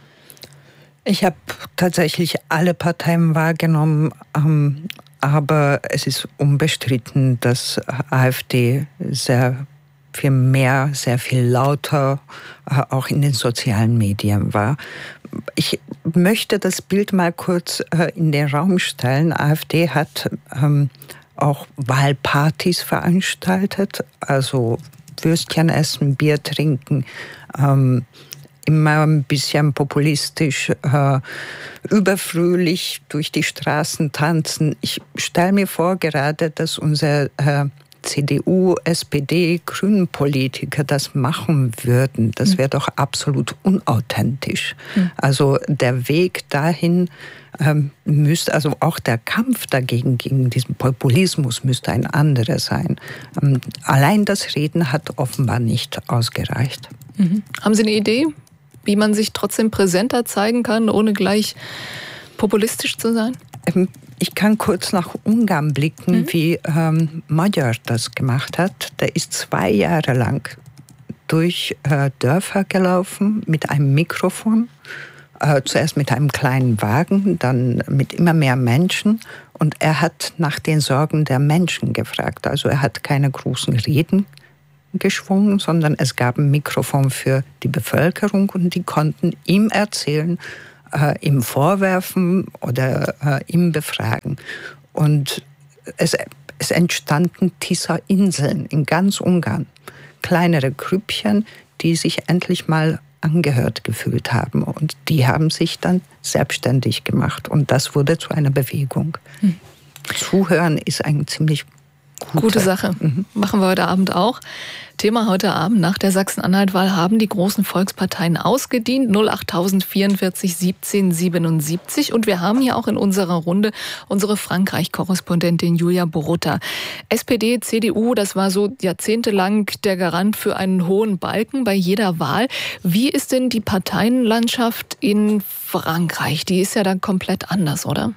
Ich habe tatsächlich alle Parteien wahrgenommen, ähm, aber es ist unbestritten, dass AfD sehr viel mehr, sehr viel lauter, äh, auch in den sozialen Medien war. Ich möchte das Bild mal kurz äh, in den Raum stellen. AfD hat ähm, auch Wahlpartys veranstaltet, also Würstchen essen, Bier trinken, ähm, immer ein bisschen populistisch, äh, überfröhlich durch die Straßen tanzen. Ich stelle mir vor gerade, dass unser äh, C D U, S P D, Grünen-Politiker das machen würden. Das wäre doch absolut unauthentisch. Mhm. Also der Weg dahin ähm, müsste, also auch der Kampf dagegen, gegen diesen Populismus müsste ein anderer sein. Ähm, allein das Reden hat offenbar nicht ausgereicht. Mhm. Haben Sie eine Idee, wie man sich trotzdem präsenter zeigen kann, ohne gleich populistisch zu sein? Ich kann kurz nach Ungarn blicken, mhm. wie ähm, Magyar das gemacht hat. Der ist zwei Jahre lang durch äh, Dörfer gelaufen mit einem Mikrofon. Äh, zuerst mit einem kleinen Wagen, dann mit immer mehr Menschen. Und er hat nach den Sorgen der Menschen gefragt. Also er hat keine großen Reden geschwungen, sondern es gab ein Mikrofon für die Bevölkerung und die konnten ihm erzählen, äh, ihm vorwerfen oder äh, ihm befragen. Und es, es entstanden Tisza-Inseln in ganz Ungarn. Kleinere Grüppchen, die sich endlich mal angehört gefühlt haben. Und die haben sich dann selbstständig gemacht. Und das wurde zu einer Bewegung. Hm. Zuhören ist eine ziemlich gute, gute Sache. Mhm. Machen wir heute Abend auch. Thema heute Abend: Nach der Sachsen-Anhalt-Wahl haben die großen Volksparteien ausgedient. null acht vierundvierzig siebzehn siebenundsiebzig. Und wir haben hier auch in unserer Runde unsere Frankreich-Korrespondentin Julia Borutta. S P D, C D U, das war so jahrzehntelang der Garant für einen hohen Balken bei jeder Wahl. Wie ist denn die Parteienlandschaft in Frankreich? Die ist ja dann komplett anders, oder?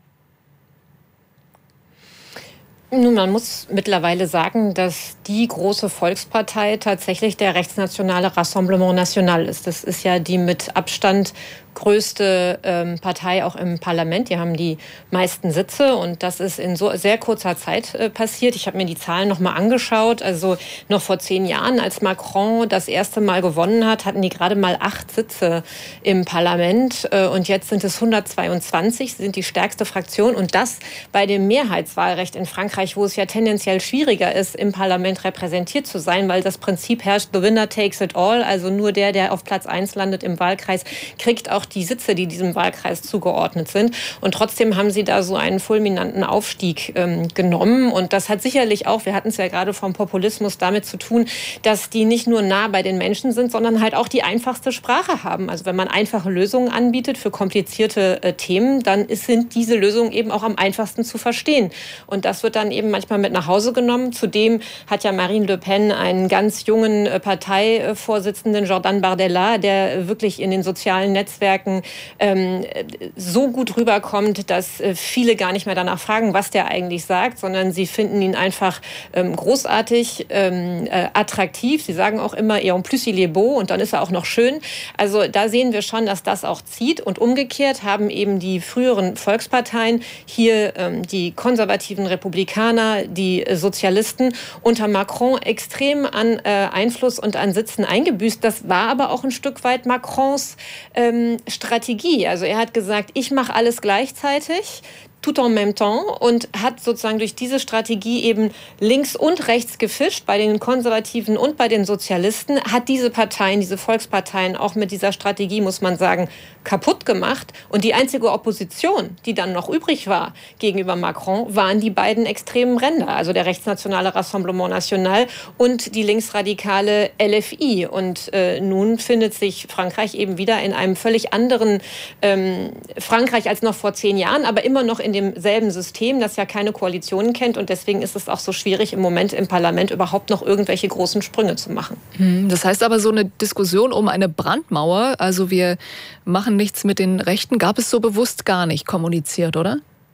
Nun, man muss mittlerweile sagen, dass die große Volkspartei tatsächlich der rechtsnationale Rassemblement National ist. Das ist ja die mit Abstand größte ähm, Partei auch im Parlament. Die haben die meisten Sitze und das ist in so sehr kurzer Zeit äh, passiert. Ich habe mir die Zahlen noch mal angeschaut. Also noch vor zehn Jahren, als Macron das erste Mal gewonnen hat, hatten die gerade mal acht Sitze im Parlament äh, und jetzt sind es hundertzweiundzwanzig. Sie sind die stärkste Fraktion und das bei dem Mehrheitswahlrecht in Frankreich, wo es ja tendenziell schwieriger ist, im Parlament repräsentiert zu sein, weil das Prinzip herrscht: The winner takes it all. Also nur der, der auf Platz eins landet im Wahlkreis, kriegt auch die Sitze, die diesem Wahlkreis zugeordnet sind. Und trotzdem haben sie da so einen fulminanten Aufstieg ähm, genommen. Und das hat sicherlich auch, wir hatten es ja gerade vom Populismus, damit zu tun, dass die nicht nur nah bei den Menschen sind, sondern halt auch die einfachste Sprache haben. Also wenn man einfache Lösungen anbietet für komplizierte äh, Themen, dann ist, sind diese Lösungen eben auch am einfachsten zu verstehen. Und das wird dann eben manchmal mit nach Hause genommen. Zudem hat ja Marine Le Pen einen ganz jungen äh, Parteivorsitzenden, Jordan Bardella, der wirklich in den sozialen Netzwerken ähm, so gut rüberkommt, dass äh, viele gar nicht mehr danach fragen, was der eigentlich sagt, sondern sie finden ihn einfach ähm, großartig, ähm, äh, attraktiv. Sie sagen auch immer, et en plus il est beau, und dann ist er auch noch schön. Also da sehen wir schon, dass das auch zieht. Und umgekehrt haben eben die früheren Volksparteien, hier ähm, die konservativen Republikaner, die äh, Sozialisten, unter Macron extrem an äh, Einfluss und an Sitzen eingebüßt. Das war aber auch ein Stück weit Macrons ähm, Strategie. Also er hat gesagt, ich mache alles gleichzeitig, tout en même temps, und hat sozusagen durch diese Strategie eben links und rechts gefischt, bei den Konservativen und bei den Sozialisten, hat diese Parteien, diese Volksparteien auch mit dieser Strategie, muss man sagen, kaputt gemacht. Und die einzige Opposition, die dann noch übrig war gegenüber Macron, waren die beiden extremen Ränder, also der rechtsnationale Rassemblement National und die linksradikale L F I. Und äh, nun findet sich Frankreich eben wieder in einem völlig anderen ähm, Frankreich als noch vor zehn Jahren, aber immer noch in demselben System, das ja keine Koalitionen kennt. Und deswegen ist es auch so schwierig, im Moment im Parlament überhaupt noch irgendwelche großen Sprünge zu machen. Das heißt aber, so eine Diskussion um eine Brandmauer, also wir machen nichts mit den Rechten, gab es so bewusst gar nicht kommuniziert, oder?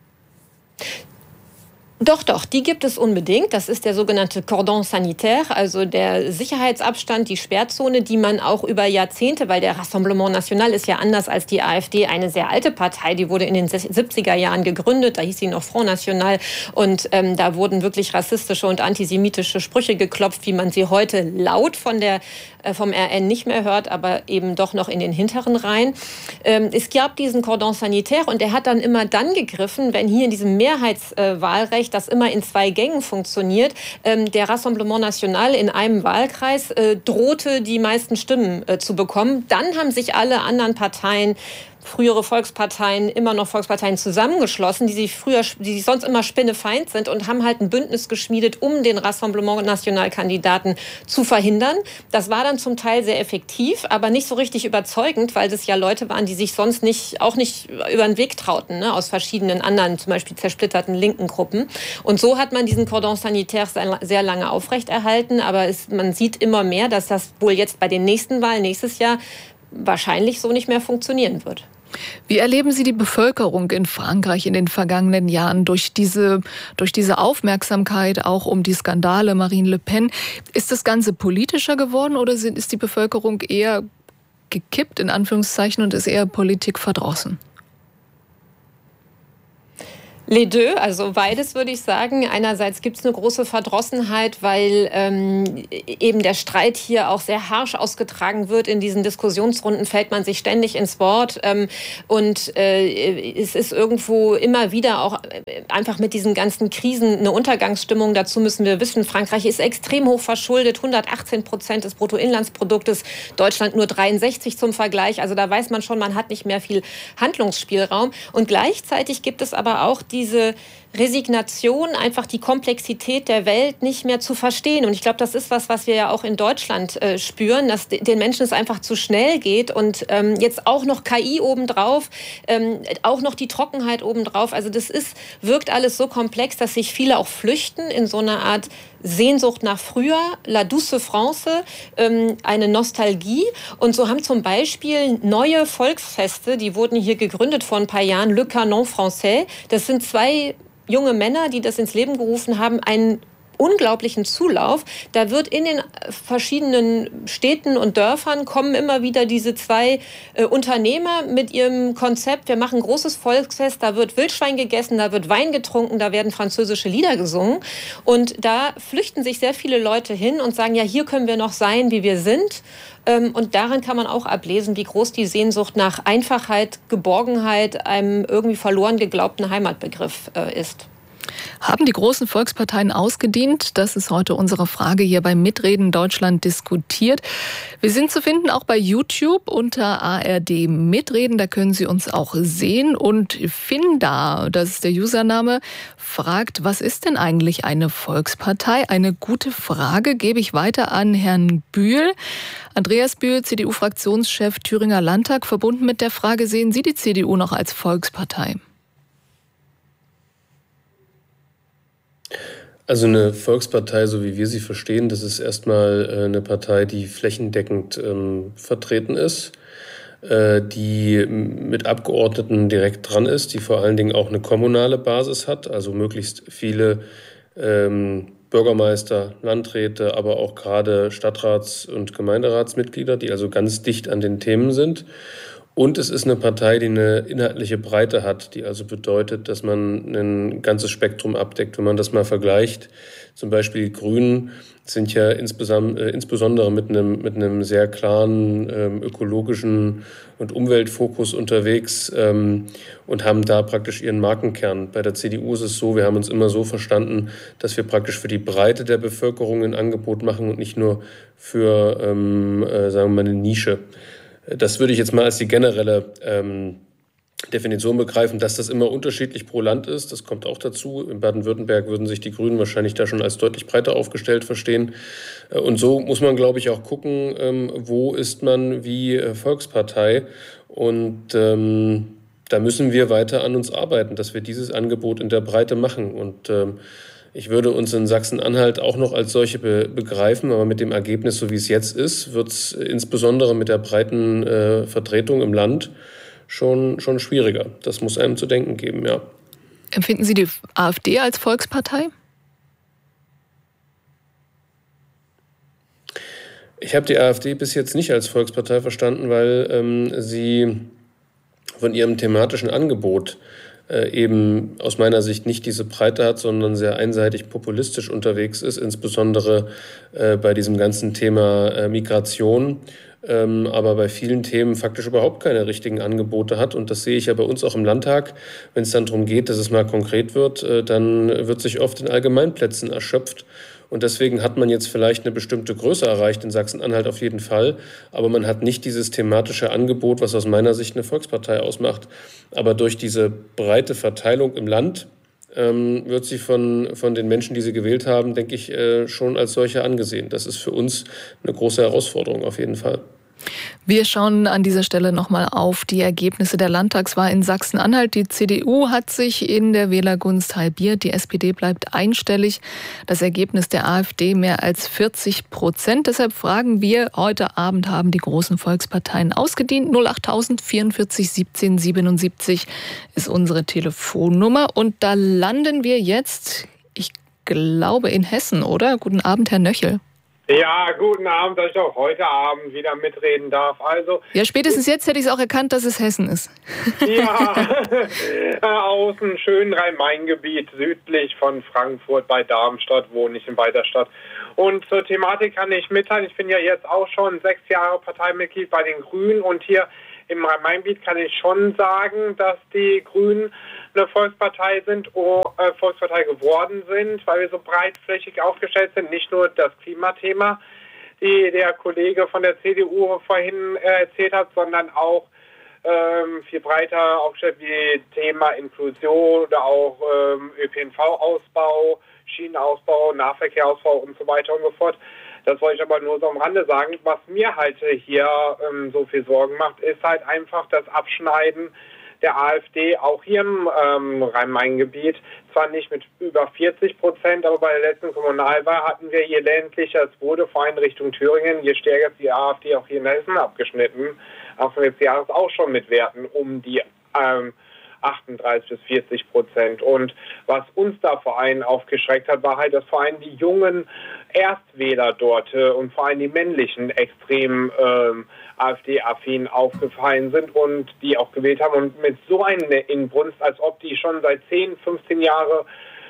Doch, doch, die gibt es unbedingt. Das ist der sogenannte Cordon sanitaire, also der Sicherheitsabstand, die Sperrzone, die man auch über Jahrzehnte, weil der Rassemblement National ist ja anders als die AfD eine sehr alte Partei, die wurde in den siebziger Jahren gegründet, da hieß sie noch Front National, und ähm, da wurden wirklich rassistische und antisemitische Sprüche geklopft, wie man sie heute laut von der, äh, vom R N nicht mehr hört, aber eben doch noch in den hinteren Reihen. Ähm, es gab diesen Cordon sanitaire und der hat dann immer dann gegriffen, wenn hier in diesem Mehrheitswahlrecht, das immer in zwei Gängen funktioniert, ähm, der Rassemblement National in einem Wahlkreis äh, drohte, die meisten Stimmen äh, zu bekommen. Dann haben sich alle anderen Parteien, frühere Volksparteien, immer noch Volksparteien zusammengeschlossen, die sich früher, die sich sonst immer spinnefeind sind, und haben halt ein Bündnis geschmiedet, um den Rassemblement National-Kandidaten zu verhindern. Das war dann zum Teil sehr effektiv, aber nicht so richtig überzeugend, weil das ja Leute waren, die sich sonst nicht, auch nicht über den Weg trauten, ne, aus verschiedenen anderen, zum Beispiel zersplitterten linken Gruppen. Und so hat man diesen Cordon sanitaire sehr lange aufrechterhalten, aber es, man sieht immer mehr, dass das wohl jetzt bei den nächsten Wahlen nächstes Jahr wahrscheinlich so nicht mehr funktionieren wird. Wie erleben Sie die Bevölkerung in Frankreich in den vergangenen Jahren durch diese, durch diese Aufmerksamkeit auch um die Skandale Marine Le Pen? Ist das Ganze politischer geworden oder ist die Bevölkerung eher gekippt, in Anführungszeichen, und ist eher Politik verdrossen? Les deux, also beides würde ich sagen. Einerseits gibt es eine große Verdrossenheit, weil ähm, eben der Streit hier auch sehr harsch ausgetragen wird. In diesen Diskussionsrunden fällt man sich ständig ins Wort. Ähm, und äh, es ist irgendwo immer wieder auch einfach mit diesen ganzen Krisen eine Untergangsstimmung. Dazu müssen wir wissen, Frankreich ist extrem hoch verschuldet, hundertachtzehn Prozent des Bruttoinlandsproduktes, Deutschland nur dreiundsechzig zum Vergleich. Also da weiß man schon, man hat nicht mehr viel Handlungsspielraum. Und gleichzeitig gibt es aber auch die diese Resignation, einfach die Komplexität der Welt nicht mehr zu verstehen. Und ich glaube, das ist was, was wir ja auch in Deutschland äh, spüren, dass den Menschen es einfach zu schnell geht. Und ähm, jetzt auch noch K I obendrauf, ähm, auch noch die Trockenheit obendrauf. Also das ist, wirkt alles so komplex, dass sich viele auch flüchten in so einer Art Sehnsucht nach früher, La Douce France, ähm, eine Nostalgie. Und so haben zum Beispiel neue Volksfeste, die wurden hier gegründet vor ein paar Jahren, Le Canon Français. Das sind zwei junge Männer, die das ins Leben gerufen haben, einen unglaublichen Zulauf. Da wird in den verschiedenen Städten und Dörfern kommen immer wieder diese zwei äh, Unternehmer mit ihrem Konzept. Wir machen ein großes Volksfest, da wird Wildschwein gegessen, da wird Wein getrunken, da werden französische Lieder gesungen. Und da flüchten sich sehr viele Leute hin und sagen, ja, hier können wir noch sein, wie wir sind. Ähm, und daran kann man auch ablesen, wie groß die Sehnsucht nach Einfachheit, Geborgenheit, einem irgendwie verloren geglaubten Heimatbegriff äh, ist. Haben die großen Volksparteien ausgedient? Das ist heute unsere Frage hier bei Mitreden Deutschland diskutiert. Wir sind zu finden auch bei YouTube unter A R D Mitreden. Da können Sie uns auch sehen. Und Finda, das ist der Username, fragt, was ist denn eigentlich eine Volkspartei? Eine gute Frage gebe ich weiter an Herrn Bühl. Andreas Bühl, C D U-Fraktionschef Thüringer Landtag. Verbunden mit der Frage, sehen Sie die C D U noch als Volkspartei? Also eine Volkspartei, so wie wir sie verstehen, das ist erstmal eine Partei, die flächendeckend ähm, vertreten ist, äh, die mit Abgeordneten direkt dran ist, die vor allen Dingen auch eine kommunale Basis hat, also möglichst viele ähm, Bürgermeister, Landräte, aber auch gerade Stadtrats- und Gemeinderatsmitglieder, die also ganz dicht an den Themen sind. Und es ist eine Partei, die eine inhaltliche Breite hat, die also bedeutet, dass man ein ganzes Spektrum abdeckt. Wenn man das mal vergleicht, zum Beispiel die Grünen sind ja insbesondere mit einem, mit einem sehr klaren ähm, ökologischen und Umweltfokus unterwegs ähm, und haben da praktisch ihren Markenkern. Bei der C D U ist es so, wir haben uns immer so verstanden, dass wir praktisch für die Breite der Bevölkerung ein Angebot machen und nicht nur für, ähm, äh, sagen wir mal, eine Nische. Das würde ich jetzt mal als die generelle ähm, Definition begreifen, dass das immer unterschiedlich pro Land ist. Das kommt auch dazu. In Baden-Württemberg würden sich die Grünen wahrscheinlich da schon als deutlich breiter aufgestellt verstehen. Und so muss man, glaube ich, auch gucken, ähm, wo ist man wie äh, Volkspartei. Und ähm, da müssen wir weiter an uns arbeiten, dass wir dieses Angebot in der Breite machen. Und ähm, ich würde uns in Sachsen-Anhalt auch noch als solche be- begreifen, aber mit dem Ergebnis, so wie es jetzt ist, wird es insbesondere mit der breiten äh, Vertretung im Land schon, schon schwieriger. Das muss einem zu denken geben, ja. Empfinden Sie die AfD als Volkspartei? Ich habe die AfD bis jetzt nicht als Volkspartei verstanden, weil ähm, sie von ihrem thematischen Angebot Äh, eben aus meiner Sicht nicht diese Breite hat, sondern sehr einseitig populistisch unterwegs ist, insbesondere äh, bei diesem ganzen Thema äh, Migration, ähm, aber bei vielen Themen faktisch überhaupt keine richtigen Angebote hat. Und das sehe ich ja bei uns auch im Landtag. Wenn es dann darum geht, dass es mal konkret wird, äh, dann wird sich oft in Allgemeinplätzen erschöpft. Und deswegen hat man jetzt vielleicht eine bestimmte Größe erreicht in Sachsen-Anhalt auf jeden Fall. Aber man hat nicht dieses thematische Angebot, was aus meiner Sicht eine Volkspartei ausmacht. Aber durch diese breite Verteilung im Land ähm, wird sie von, von den Menschen, die sie gewählt haben, denke ich, äh, schon als solche angesehen. Das ist für uns eine große Herausforderung auf jeden Fall. Wir schauen an dieser Stelle nochmal auf die Ergebnisse der Landtagswahl in Sachsen-Anhalt. Die C D U hat sich in der Wählergunst halbiert. Die S P D bleibt einstellig. Das Ergebnis der AfD mehr als vierzig Prozent. Deshalb fragen wir, heute Abend haben die großen Volksparteien ausgedient. null achttausend vierundvierzig siebzehn siebenundsiebzig ist unsere Telefonnummer. Und da landen wir jetzt, ich glaube, in Hessen, oder? Guten Abend, Herr Nöchel. Ja, guten Abend, dass ich auch heute Abend wieder mitreden darf. Also ja, spätestens jetzt hätte ich es auch erkannt, dass es Hessen ist. Ja, aus dem schönen Rhein-Main-Gebiet, südlich von Frankfurt bei Darmstadt, wohne ich in Beiderstadt. Und zur Thematik kann ich mitteilen, ich bin ja jetzt auch schon sechs Jahre Parteimitglied bei den Grünen und hier im Rhein-Main-Gebiet kann ich schon sagen, dass die Grünen eine Volkspartei sind, äh, Volkspartei geworden sind, weil wir so breitflächig aufgestellt sind, nicht nur das Klimathema, die der Kollege von der C D U vorhin äh, erzählt hat, sondern auch ähm, viel breiter aufgestellt wie Thema Inklusion oder auch ähm, Ö P N V-Ausbau, Schienenausbau, Nahverkehrausbau und so weiter und so fort. Das wollte ich aber nur so am Rande sagen. Was mir halt hier ähm, so viel Sorgen macht, ist halt einfach das Abschneiden der AfD, auch hier im ähm, Rhein-Main-Gebiet. Zwar nicht mit über vierzig Prozent, aber bei der letzten Kommunalwahl hatten wir je ländlicher es wurde, vor allem Richtung Thüringen, je stärker ist die AfD auch hier in Hessen abgeschnitten. Anfang des Jahres auch schon mit Werten um die ähm, achtunddreißig bis vierzig Prozent. Und was uns da vor allem aufgeschreckt hat, war halt, dass vor allem die jungen Erstwähler dort äh, und vor allem die männlichen extrem ähm, AfD-affin aufgefallen sind und die auch gewählt haben und mit so einer Inbrunst, als ob die schon seit zehn, fünfzehn Jahren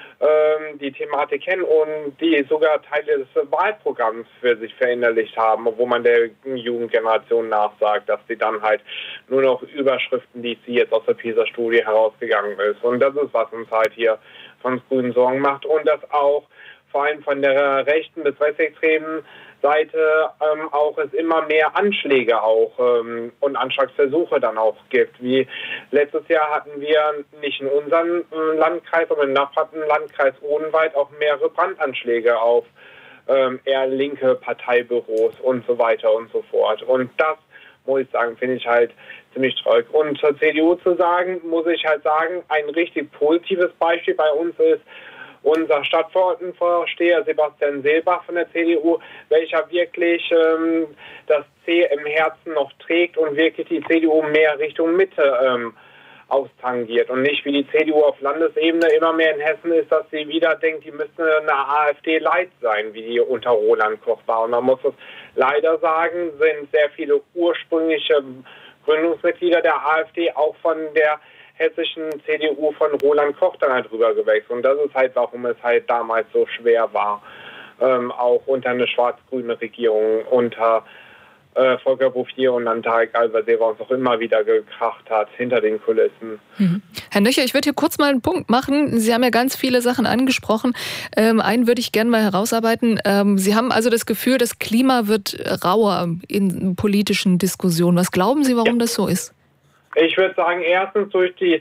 ähm, die Thematik kennen und die sogar Teile des Wahlprogramms für sich verinnerlicht haben, wo man der Jugendgeneration nachsagt, dass sie dann halt nur noch Überschriften liest, die jetzt aus der PISA-Studie herausgegangen ist. Und das ist, was uns halt hier von Grünen Sorgen macht und das auch vor allem von der rechten bis rechtsextremen Seite ähm, auch es immer mehr Anschläge auch ähm, und Anschlagsversuche dann auch gibt. Wie letztes Jahr hatten wir nicht in unserem äh, Landkreis, aber im benachbarten Landkreis Odenwald auch mehrere Brandanschläge auf ähm, eher linke Parteibüros und so weiter und so fort. Und das, muss ich sagen, finde ich halt ziemlich traurig. Und zur C D U zu sagen, muss ich halt sagen, ein richtig positives Beispiel bei uns ist unser Stadtverordnetenvorsteher Sebastian Seelbach von der C D U, welcher wirklich ähm, das C im Herzen noch trägt und wirklich die C D U mehr Richtung Mitte ähm, austangiert und nicht wie die C D U auf Landesebene immer mehr in Hessen ist, dass sie wieder denkt, die müsste eine AfD-Light sein, wie die unter Roland Koch war. Und man muss es leider sagen, sind sehr viele ursprüngliche Gründungsmitglieder der AfD auch von der hessischen C D U von Roland Koch dann halt rüber gewechselt. Und das ist halt, warum es halt damals so schwer war, ähm, auch unter eine schwarz-grüne Regierung, unter äh, Volker Bouffier und dann Tarek Al-Wazir uns auch immer wieder gekracht hat, hinter den Kulissen. Mhm. Herr Nöcher, ich würde hier kurz mal einen Punkt machen. Sie haben ja ganz viele Sachen angesprochen. Ähm, einen würde ich gerne mal herausarbeiten. Ähm, Sie haben also das Gefühl, das Klima wird rauer in politischen Diskussionen. Was glauben Sie, warum ja. das so ist? Ich würde sagen, erstens durch die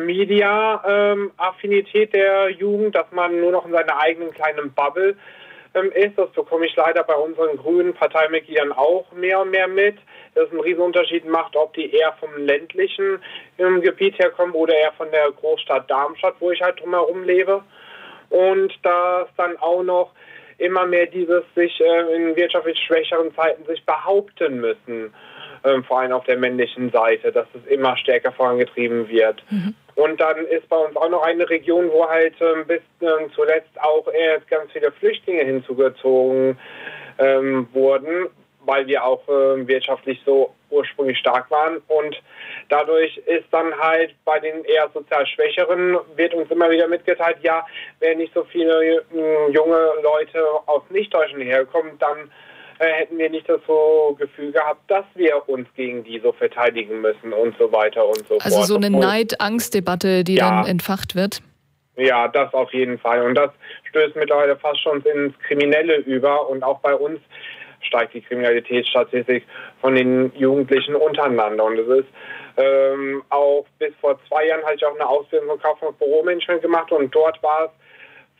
Social-Media-Affinität ähm, der Jugend, dass man nur noch in seiner eigenen kleinen Bubble ähm, ist. Das bekomme ich leider bei unseren grünen Parteimitgliedern auch mehr und mehr mit. Dass es einen Riesenunterschied macht, ob die eher vom ländlichen ähm, Gebiet herkommen oder eher von der Großstadt Darmstadt, wo ich halt drumherum lebe. Und dass dann auch noch immer mehr dieses sich äh, in wirtschaftlich schwächeren Zeiten sich behaupten müssen. Vor allem auf der männlichen Seite, dass es immer stärker vorangetrieben wird. Mhm. Und dann ist bei uns auch noch eine Region, wo halt ähm, bis ähm, zuletzt auch äh, ganz viele Flüchtlinge hinzugezogen ähm, wurden, weil wir auch äh, wirtschaftlich so ursprünglich stark waren. Und dadurch ist dann halt bei den eher sozial Schwächeren, wird uns immer wieder mitgeteilt, ja, wenn nicht so viele äh, junge Leute aus Nicht-Deutschland herkommen, dann hätten wir nicht das so Gefühl gehabt, dass wir uns gegen die so verteidigen müssen und so weiter und so fort. Also so eine Neid-Angst-Debatte, die ja. dann entfacht wird? Ja, das auf jeden Fall. Und das stößt mittlerweile fast schon ins Kriminelle über. Und auch bei uns steigt die Kriminalitätsstatistik von den Jugendlichen untereinander. Und es ist ähm, auch bis vor zwei Jahren hatte ich auch eine Ausbildung zum Kaufmann Büromanagement gemacht und dort war es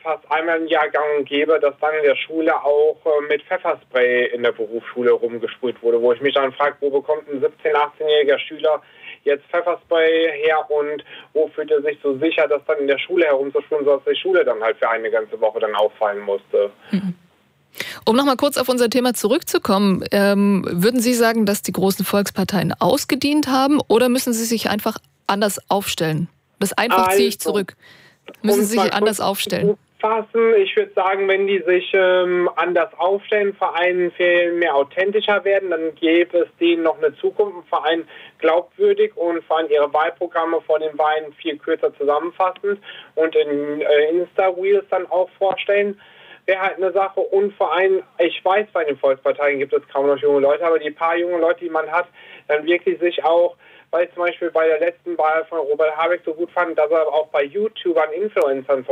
fast einmal im Jahr gang und gäbe, dass dann in der Schule auch äh, mit Pfefferspray in der Berufsschule rumgesprüht wurde, wo ich mich dann frage, wo bekommt ein siebzehn-, achtzehnjähriger Schüler jetzt Pfefferspray her und wo fühlt er sich so sicher, dass dann in der Schule herumzusprühen, sodass die Schule dann halt für eine ganze Woche dann ausfallen musste. Mhm. Um nochmal kurz auf unser Thema zurückzukommen, ähm, würden Sie sagen, dass die großen Volksparteien ausgedient haben oder müssen sie sich einfach anders aufstellen? Das einfach ziehe ich zurück. Müssen sie sich anders aufstellen? Fassen. Ich würde sagen, wenn die sich ähm, anders aufstellen, Vereinen viel mehr authentischer werden, dann gäbe es denen noch eine Zukunft, ein Verein glaubwürdig und vor allem ihre Wahlprogramme vor den Wahlen viel kürzer zusammenfassend und in äh, Insta-Reels dann auch vorstellen. Wäre halt eine Sache und vor allem, ich weiß, bei den Volksparteien gibt es kaum noch junge Leute, aber die paar junge Leute, die man hat, dann wirklich sich auch, weil ich zum Beispiel bei der letzten Wahl von Robert Habeck so gut fand, dass er auch bei YouTubern, Influencern